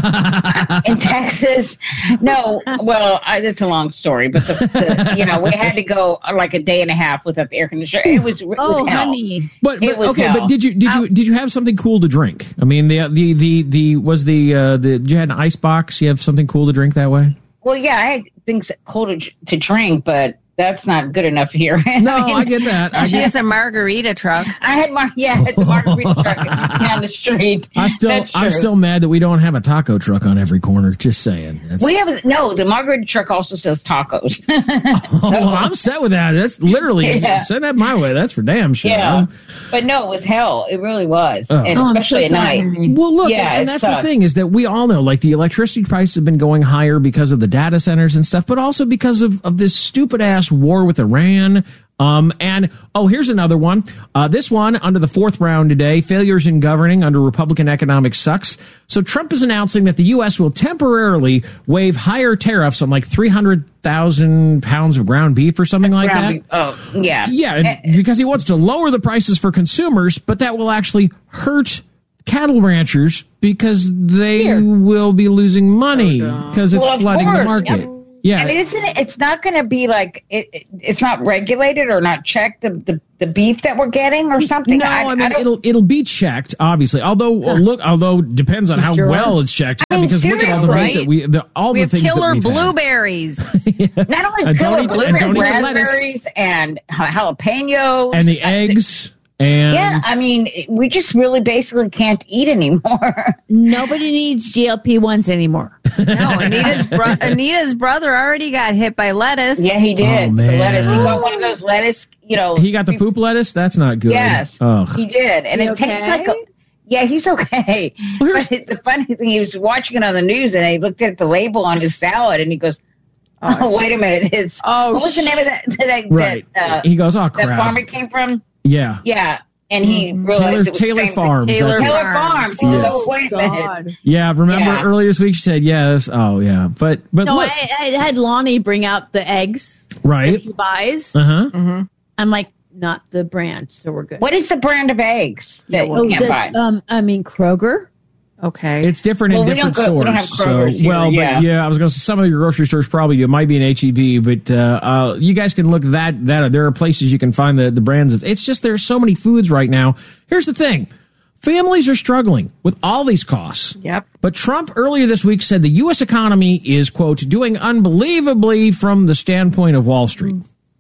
In Texas, no. Well, I, it's a long story, but the, the, you know, we had to go like a day and a half without the air conditioner. It was, it was oh, hell. honey. But, but it was okay, hell. but did you did you did you have something cool to drink? I mean, the the the, the was the uh, the did you have an ice box? You have something cool to drink that way? Well, yeah, I had things cool to, to drink, but that's not good enough here. No, I, mean, I get that. I She get has a margarita truck. I had my yeah, I had the margarita truck down the street. I still That's I'm true. still mad that we don't have a taco truck on every corner. Just saying. That's, We have no. The margarita truck also says tacos. oh, well, I'm set with that. That's literally Yeah. send that my way. That's for damn sure. Yeah, but no, it was hell. It really was, Oh. and Oh, I'm especially so at night. sorry. Well, look, Yeah, and it that's sucked. the thing is that we all know, like, the electricity prices have been going higher because of the data centers and stuff, but also because of, of this stupid ass war with Iran. Um, and, oh, here's another one. Uh, this one under the fourth round today, failures in governing under Republican economic sucks. So Trump is announcing that the U S will temporarily waive higher tariffs on like three hundred thousand pounds of ground beef or something like Ground that. beef. Oh, yeah. Yeah, and because he wants to lower the prices for consumers, but that will actually hurt cattle ranchers because they Here. will be losing money because it's Well, of flooding the course. market. Yep. Yeah. And isn't it? It's not going to be like it, it- it's not regulated or not checked the, the, the beef that we're getting or something. No, I, mean don't- it'll it'll be checked, obviously. Although uh, look, although depends on how Sure. well it's checked. I mean, because look at all the seriously. meat that we, the, all We the have things killer that we've had. blueberries. not only And don't killer eat- and blueberries, don't eat the lettuce. raspberries, and ha- jalapenos, and the eggs and Yeah, I mean, we just really basically can't eat anymore. Nobody needs G L P ones anymore. No, Anita's, bro- Anita's brother already got hit by lettuce. Yeah, he did. Oh, the man. lettuce. He got one of those lettuce, you know. he got the poop lettuce. That's not good. Yes, Ugh. he did, and He it tastes okay? like a. Yeah, he's okay. Well, here's- But the funny thing, he was watching it on the news, and he looked at the label on his salad, and he goes, "Oh, wait a minute! It's Oh, what was the name of that that, Right. that, uh, he goes, oh that crap. farm it came from?" Yeah. Yeah, and he Taylor, realized it was Taylor the same Farms. Taylor that's it. Taylor Farms. He goes, Yes. "Oh, wait a minute!" Yeah, remember Yeah. earlier this week she said yes. Oh yeah, but but No, look, I, I had Lonnie bring out the eggs that right? he buys. Uh huh. I'm like, not the brand, so we're good. What is the brand of eggs that Oh, you can't buy? that's, um, I mean, Kroger. Okay. It's different Well, in we different don't go- we don't have stores. Kroger's so here, well, yeah. but yeah, I was going to say some of your grocery stores probably do. It might be an H E B, but uh, uh, you guys can look that that there are places you can find the the brands of. It's just there's so many foods right now. Here's the thing. Families are struggling with all these costs. Yep. But Trump earlier this week said the U S economy is, quote, doing unbelievably from the standpoint of Wall Street.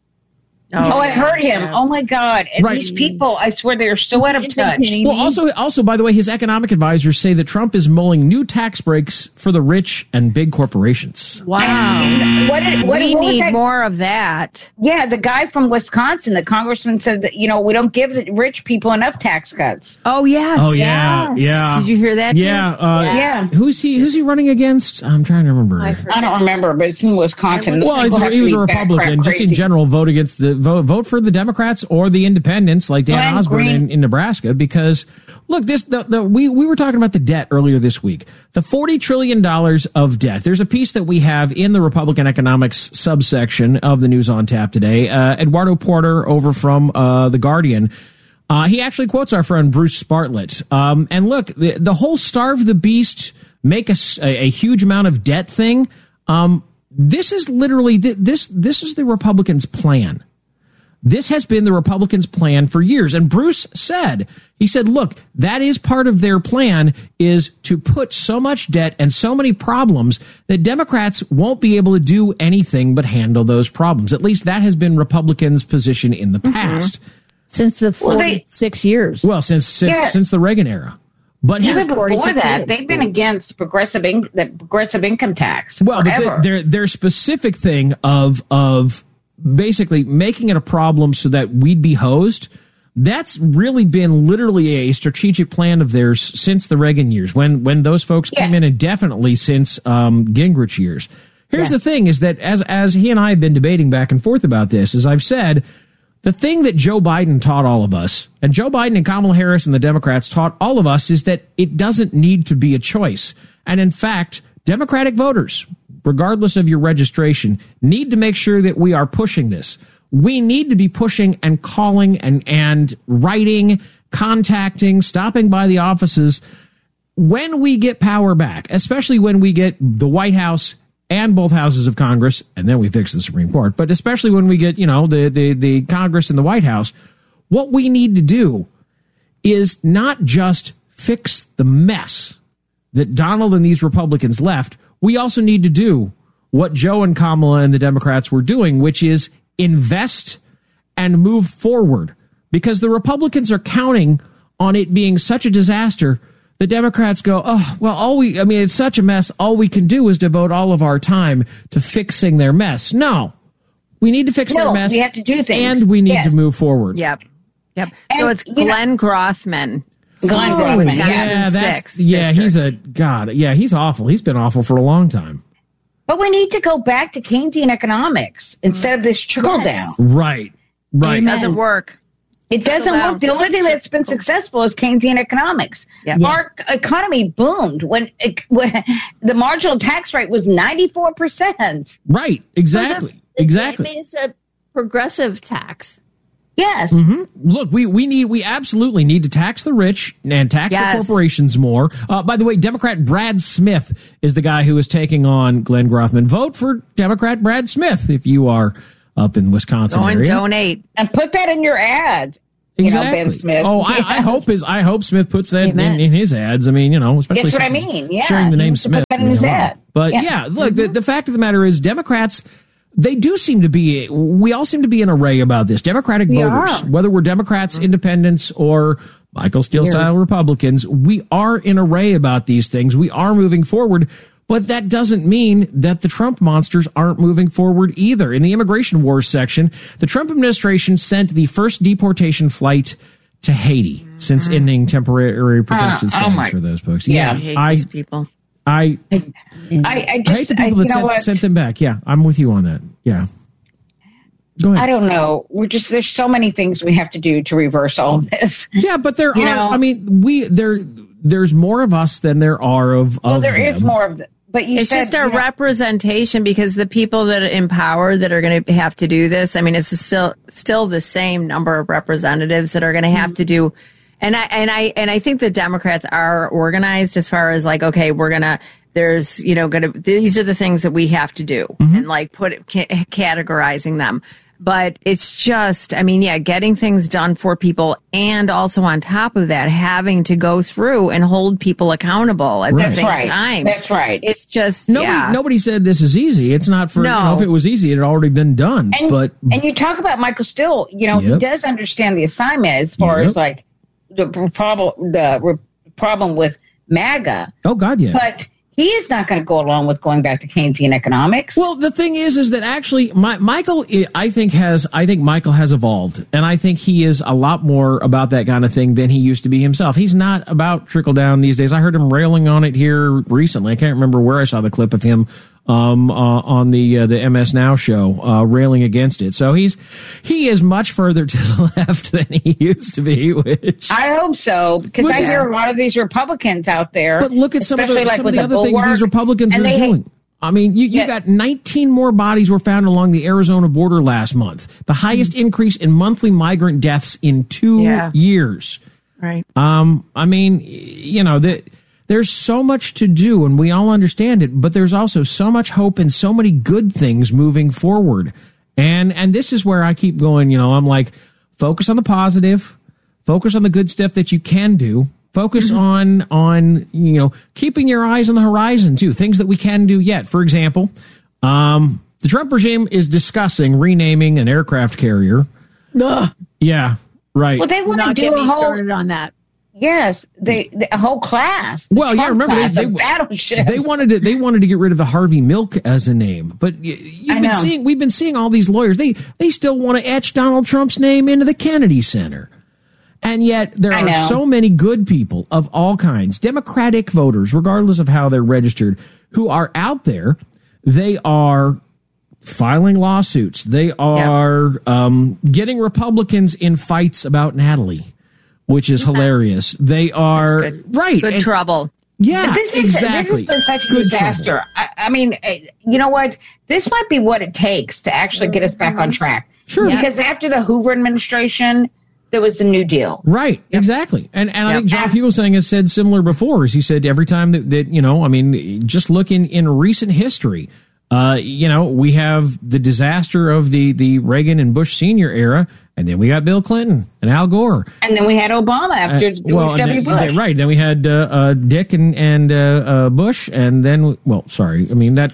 Oh, I heard him. Oh my God! And Right. these people, I swear, they're so out of touch. Well, also, also, by the way, his economic advisors say that Trump is mulling new tax breaks for the rich and big corporations. Wow. What did, what, we what was need that? more of that. Yeah, the guy from Wisconsin, the congressman, said that you know we don't give the rich people enough tax cuts. Oh yes. Oh yeah, Yes. yeah. Did you hear that? Yeah, Jim? uh, Yeah. Who's he? Who's he running against? I'm trying to remember. I don't remember, but it's in Wisconsin. Those Well, people he's, have he to was be a Republican. backcrack Just in crazy. general, vote against the vote. Vote for the Democrats or the Independents, like Dan Glenn Osborne Green. in, in Nebraska. Because look, this the, the we we were talking about the debt earlier this week. The forty trillion dollars of debt. There's a piece that we have in the Republican economics subsection of the News on Tap today. Uh, Eduardo Porter over from uh, the Guardian. Uh, he actually quotes our friend Bruce Spartlett. Um, and look, the, the whole starve the beast, make a, s- a- a huge amount of debt thing. Um, this is literally th- this. This is the Republicans' plan. This has been the Republicans' plan for years. And Bruce said, he said, look, that is part of their plan, is to put so much debt and so many problems that Democrats won't be able to do anything but handle those problems. At least that has been Republicans' position in the past. Since the Well, they- forty-six years. Well, since since, Yeah. since the Reagan era. But Even here- before that, they've been against progressive in, the progressive income tax well, but forever. the- their their specific thing of of basically making it a problem so that we'd be hosed. That's really been literally a strategic plan of theirs since the Reagan years, when when those folks Yeah. came in, and definitely since um, Gingrich years. Here's Yeah. the thing: is that as as he and I have been debating back and forth about this, as I've said, The thing that Joe Biden taught all of us, and Joe Biden and Kamala Harris and the Democrats taught all of us, is that it doesn't need to be a choice. And in fact, Democratic voters, regardless of your registration, need to make sure that we are pushing this. We need to be pushing and calling and, and writing, contacting, stopping by the offices when we get power back, especially when we get the White House and both houses of Congress, and then we fix the Supreme Court, but especially when we get, you know, the, the, the Congress and the White House, what we need to do is not just fix the mess that Donald and these Republicans left. We also need to do what Joe and Kamala and the Democrats were doing, which is invest and move forward, because the Republicans are counting on it being such a disaster. The Democrats go, oh, well, all we, I mean, it's such a mess. All we can do is devote all of our time to fixing their mess. No, we need to fix no, their mess. We have to do things. And we need yes. to move forward. Yep. Yep. And, so it's Glenn know, Grothman. Glenn oh, Grothman. Yeah, that's, yeah, district. he's a, God, yeah, he's awful. He's been awful for a long time. But we need to go back to Keynesian economics instead of this trickle yes. down. Right. Right. It doesn't work. It doesn't work. The only thing that's been successful is Keynesian economics. Yep. Our economy boomed when, it, when the marginal tax rate was ninety-four percent. Right. Exactly. So the, exactly. It's a progressive tax. Yes. Mm-hmm. Look, we, we need, we absolutely need to tax the rich and tax yes. the corporations more. Uh, by the way, Democrat Brad Smith is the guy who is taking on Glenn Grothman. Vote for Democrat Brad Smith if you are up in Wisconsin Go and area. donate. And put that in your ads. Exactly. You know, Ben Smith. Oh, yes. I, I hope his I hope Smith puts that in, in his ads. I mean, you know, especially That's what I since mean. Yeah. sharing the He name needs to Smith. put that in his ad. But yeah, Yeah. look, Mm-hmm. the, the fact of the matter is, Democrats, they do seem to be. We all seem to be an array about this. Democratic We voters, are. whether we're Democrats, independents, or Michael Steele style Republicans, we are an array about these things. We are moving forward. But that doesn't mean that the Trump monsters aren't moving forward either. In the immigration wars section, the Trump administration sent the first deportation flight to Haiti since ending temporary protection Uh, oh status my- for those folks. Yeah. I hate I, these people. I, I, I I hate just, the I, people you that know sent, what? sent them back. Yeah, I'm with you on that. Yeah. Go ahead. I don't know. We're just, there's so many things we have to do to reverse all this. Yeah, but there You are, know? I mean, we, there, there's more of us than there are of, Well, of there is them. more of the, but you It's said, just a you know, representation, because the people that are in power that are going to have to do this, I mean, it's still still the same number of representatives that are going to have to do. And I and I and I think the Democrats are organized as far as like, okay, we're gonna. There's, you know, gonna. These are the things that we have to do, Mm-hmm. and like put it, ca- categorizing them. But it's just, I mean, yeah, getting things done for people, and also on top of that, having to go through and hold people accountable at Right. the same right. time. That's right. It's just Nobody, yeah. nobody said this is easy. It's not for, No. you know, if it was easy, it had already been done. And, but and you talk about Michael Steele, you know, he Yep. does understand the assignment as far Yep. as like the problem, the re- problem with MAGA, oh God, yeah. but he is not going to go along with going back to Keynesian economics. Well, the thing is, is that actually, my, Michael, I think has, I think Michael has evolved, and I think he is a lot more about that kind of thing than he used to be himself. He's not about trickle down these days. I heard him railing on it here recently. I can't remember where I saw the clip of him um, uh, on the uh, the M S Now show, uh, railing against it. So he's he is much further to the left than he used to be. Which I hope so, because Which I is- hear a lot of these Republicans out there. But look at some of the, especially like some of with the other things Bulwark, these Republicans are and they- doing. I mean, you, you Yeah. got nineteen more bodies were found along the Arizona border last month. The highest increase in monthly migrant deaths in two Yeah. years. Right. Um, I mean, you know, that there's so much to do, and we all understand it, but there's also so much hope and so many good things moving forward. And and this is where I keep going, you know, I'm like, focus on the positive, focus on the good stuff that you can do. Focus Mm-hmm. on, on, you know, keeping your eyes on the horizon too. Things that we can do yet. For example, um, the Trump regime is discussing renaming an aircraft carrier. Ugh. Yeah, right. Well, they want to Not do get a me whole. started on that. Yes, they, they a whole class. the Well, yeah, Trump remember class they, of they, battleships. they wanted to they wanted to get rid of the Harvey Milk as a name, but y- you've I been know. seeing we've been seeing all these lawyers. They they still want to etch Donald Trump's name into the Kennedy Center, and yet there I are know. so many good people of all kinds, Democratic voters, regardless of how they're registered, who are out there. They are filing lawsuits. They are yep. um, getting Republicans in fights about Natalie, which is hilarious. They are good. right. Good and, trouble. Yeah, this is, exactly. This has been such a Good disaster. I, I mean, you know what? This might be what it takes to actually get us back on track. Sure. Because after the Hoover administration, there was the New Deal. Right, yep. exactly. And and yep. I think John Fugelsang has said similar before. As he said, every time that, that you know, I mean, just look in, in recent history, uh, you know, we have the disaster of the, the Reagan and Bush Senior era, and then we got Bill Clinton and Al Gore. And then we had Obama after uh, George well, W. Then, Bush. Right, then we had uh, uh, Dick and, and uh, uh, Bush, and then, well, sorry, I mean, that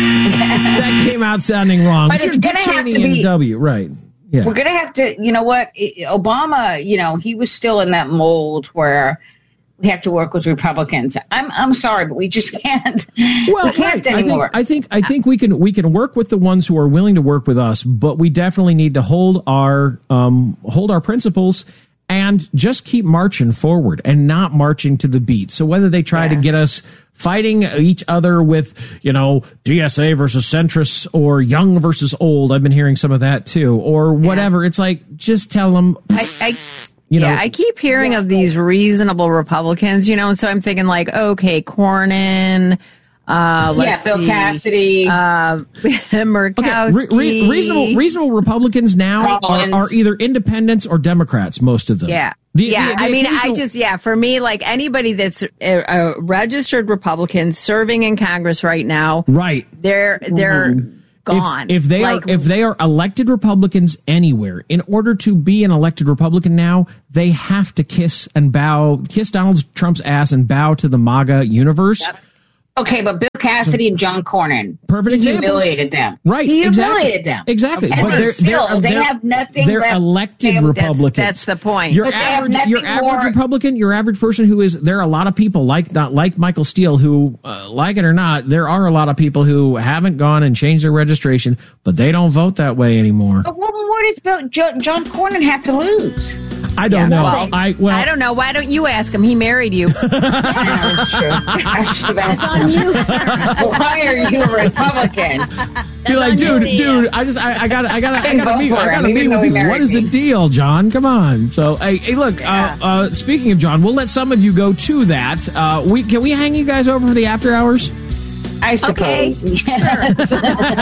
that came out sounding wrong. But it's going to have to be... W, right. Yeah. We're going to have to, you know what, Obama, you know, he was still in that mold where we have to work with Republicans. I'm I'm sorry, but we just can't. Well, we can't right. anymore. I think, I think I think we can we can work with the ones who are willing to work with us, but we definitely need to hold our um, hold our principles and just keep marching forward and not marching to the beat. So whether they try yeah. to get us fighting each other with, you know, D S A versus centrists or young versus old, I've been hearing some of that too, or whatever. Yeah. It's like, just tell them. I, I You yeah, know, I keep hearing exactly. of these reasonable Republicans, you know, and so I'm thinking like, okay, Cornyn, uh, let's yeah, Bill see, Cassidy, uh, Murkowski. Okay. Re- re- reasonable, reasonable Republicans now are, are either independents or Democrats, most of them. Yeah. The, yeah, the, the I mean, occasional- I just, yeah, for me, like anybody that's a, a registered Republican serving in Congress right now, right? They're, they're, mm-hmm. Gone. If, if they like, are if they are elected Republicans anywhere, in order to be an elected Republican now, they have to kiss and bow, kiss Donald Trump's ass and bow to the MAGA universe. Yep. Okay, but Bill Cassidy and John Cornyn, perfect he examples. humiliated them. Right, he exactly. humiliated them. Exactly, okay. but they're, still, they're, they they're, have nothing. They're left. elected they have, Republicans. That's, that's the point. Your but average, your average more... Republican, your average person who is there are a lot of people like not like Michael Steele who, uh, like it or not, there are a lot of people who haven't gone and changed their registration, but they don't vote that way anymore. But what, what does Bill, John, John Cornyn have to lose? I don't yeah, know. Well, I well, I don't know. Why don't you ask him? He married you. Yeah, that's true. I should have asked him. Why are you a Republican? Be like, dude, dude, I just, I, I got, I got, I got to meet, I got to meet with you. What is the deal, John? Come on. So, hey, hey look. Yeah. Uh, uh, speaking of John, we'll let some of you go to that. Uh, we can we hang you guys over for the after hours? I suppose. Okay. Yes.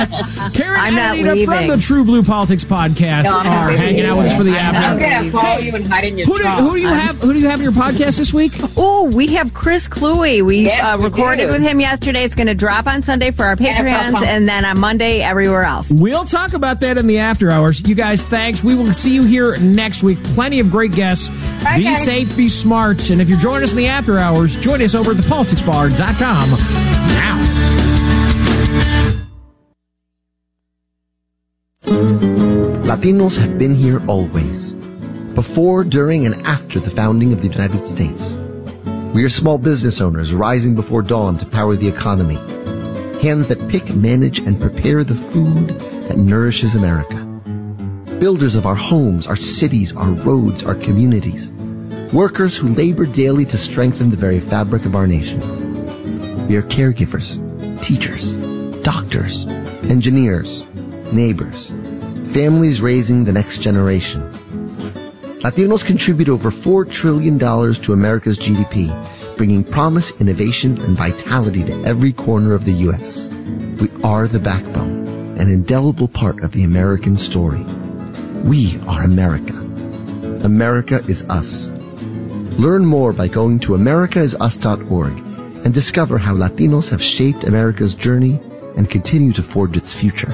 Karen I'm and Anita from the True Blue Politics podcast no, are hanging out with us for the after hours. I'm going to follow you and hide in your who do, trunk. who do you have? Who do you have in your podcast this week? Oh, we have Chris Kluwe. We, yes, uh, we recorded do. with him yesterday. It's going to drop on Sunday for our Patreons, and then on Monday everywhere else. We'll talk about that in the after hours. You guys, thanks. We will see you here next week. Plenty of great guests. Bye, be guys. safe, be smart, and if you're joining us in the after hours, join us over at the politics bar dot com now. Latinos have been here always, before, during, and after the founding of the United States. We are small business owners rising before dawn to power the economy, hands that pick, manage, and prepare the food that nourishes America. Builders of our homes, our cities, our roads, our communities. Workers who labor daily to strengthen the very fabric of our nation. We are caregivers, teachers, doctors, engineers, neighbors, families raising the next generation. Latinos contribute over four trillion dollars to America's G D P, bringing promise, innovation, and vitality to every corner of the U S. We are the backbone, an indelible part of the American story. We are America. America is us. Learn more by going to america is us dot org and discover how Latinos have shaped America's journey and continue to forge its future.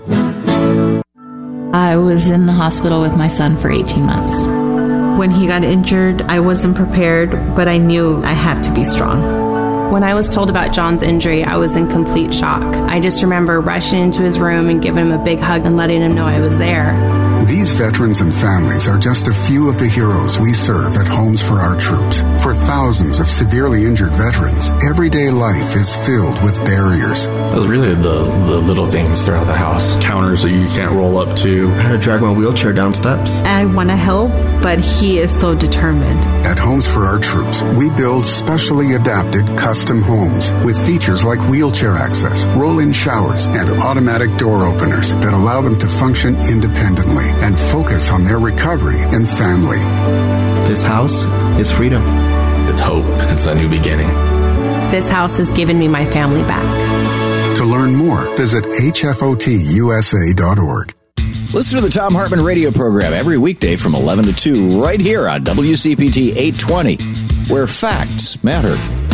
I was in the hospital with my son for eighteen months. When he got injured, I wasn't prepared, but I knew I had to be strong. When I was told about John's injury, I was in complete shock. I just remember rushing into his room and giving him a big hug and letting him know I was there. These veterans and families are just a few of the heroes we serve at Homes for Our Troops. For thousands of severely injured veterans, everyday life is filled with barriers. It was really the, the little things throughout the house. Counters that you can't roll up to. I had to drag my wheelchair down steps. I want to help, but he is so determined. At Homes for Our Troops, we build specially adapted custom homes with features like wheelchair access, roll-in showers, and automatic door openers that allow them to function independently and focus on their recovery and family. This house is freedom. It's hope. It's a new beginning. This house has given me my family back. To learn more, visit H F O T U S A dot org. Listen to the Thom Hartmann radio program every weekday from eleven to two right here on W C P T eight twenty, where facts matter.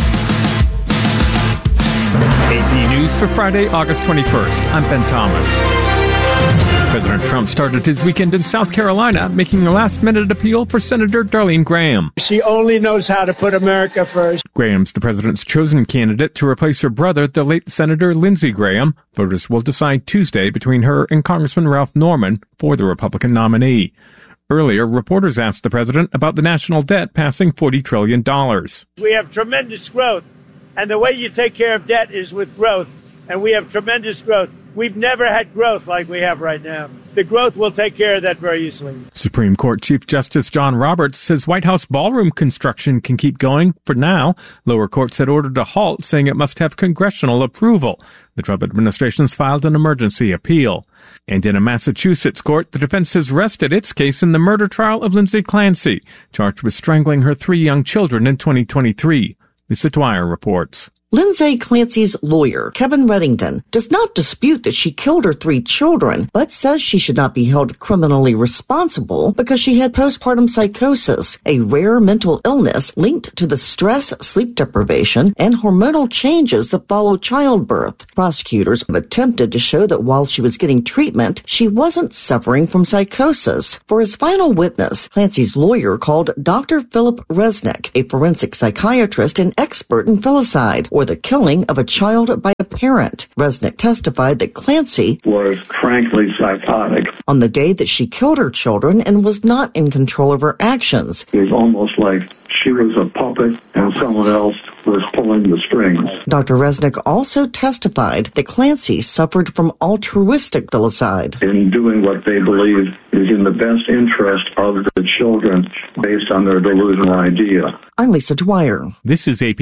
A P News for Friday, August twenty-first. I'm Ben Thomas. President Trump started his weekend in South Carolina, making a last-minute appeal for Senator Darlene Graham. She only knows how to put America first. Graham's the president's chosen candidate to replace her brother, the late Senator Lindsey Graham. Voters will decide Tuesday between her and Congressman Ralph Norman for the Republican nominee. Earlier, reporters asked the president about the national debt passing forty trillion dollars. We have tremendous growth, and the way you take care of debt is with growth, and we have tremendous growth. We've never had growth like we have right now. The growth will take care of that very easily. Supreme Court Chief Justice John Roberts says White House ballroom construction can keep going for now. Lower courts had ordered a halt, saying it must have congressional approval. The Trump administration's filed an emergency appeal. And in a Massachusetts court, the defense has rested its case in the murder trial of Lindsay Clancy, charged with strangling her three young children in twenty twenty-three. Lisa Dwyer reports. Lindsay Clancy's lawyer, Kevin Reddington, does not dispute that she killed her three children, but says she should not be held criminally responsible because she had postpartum psychosis, a rare mental illness linked to the stress, sleep deprivation, and hormonal changes that follow childbirth. Prosecutors have attempted to show that while she was getting treatment, she wasn't suffering from psychosis. For his final witness, Clancy's lawyer called Doctor Philip Resnick, a forensic psychiatrist and expert in filicide, or the killing of a child by a parent. Resnick testified that Clancy was frankly psychotic on the day that she killed her children and was not in control of her actions. It was almost like she was a puppet and someone else was pulling the strings. Doctor Resnick also testified that Clancy suffered from altruistic filicide. In doing what they believe is in the best interest of the children based on their delusional idea. I'm Lisa Dwyer. This is A P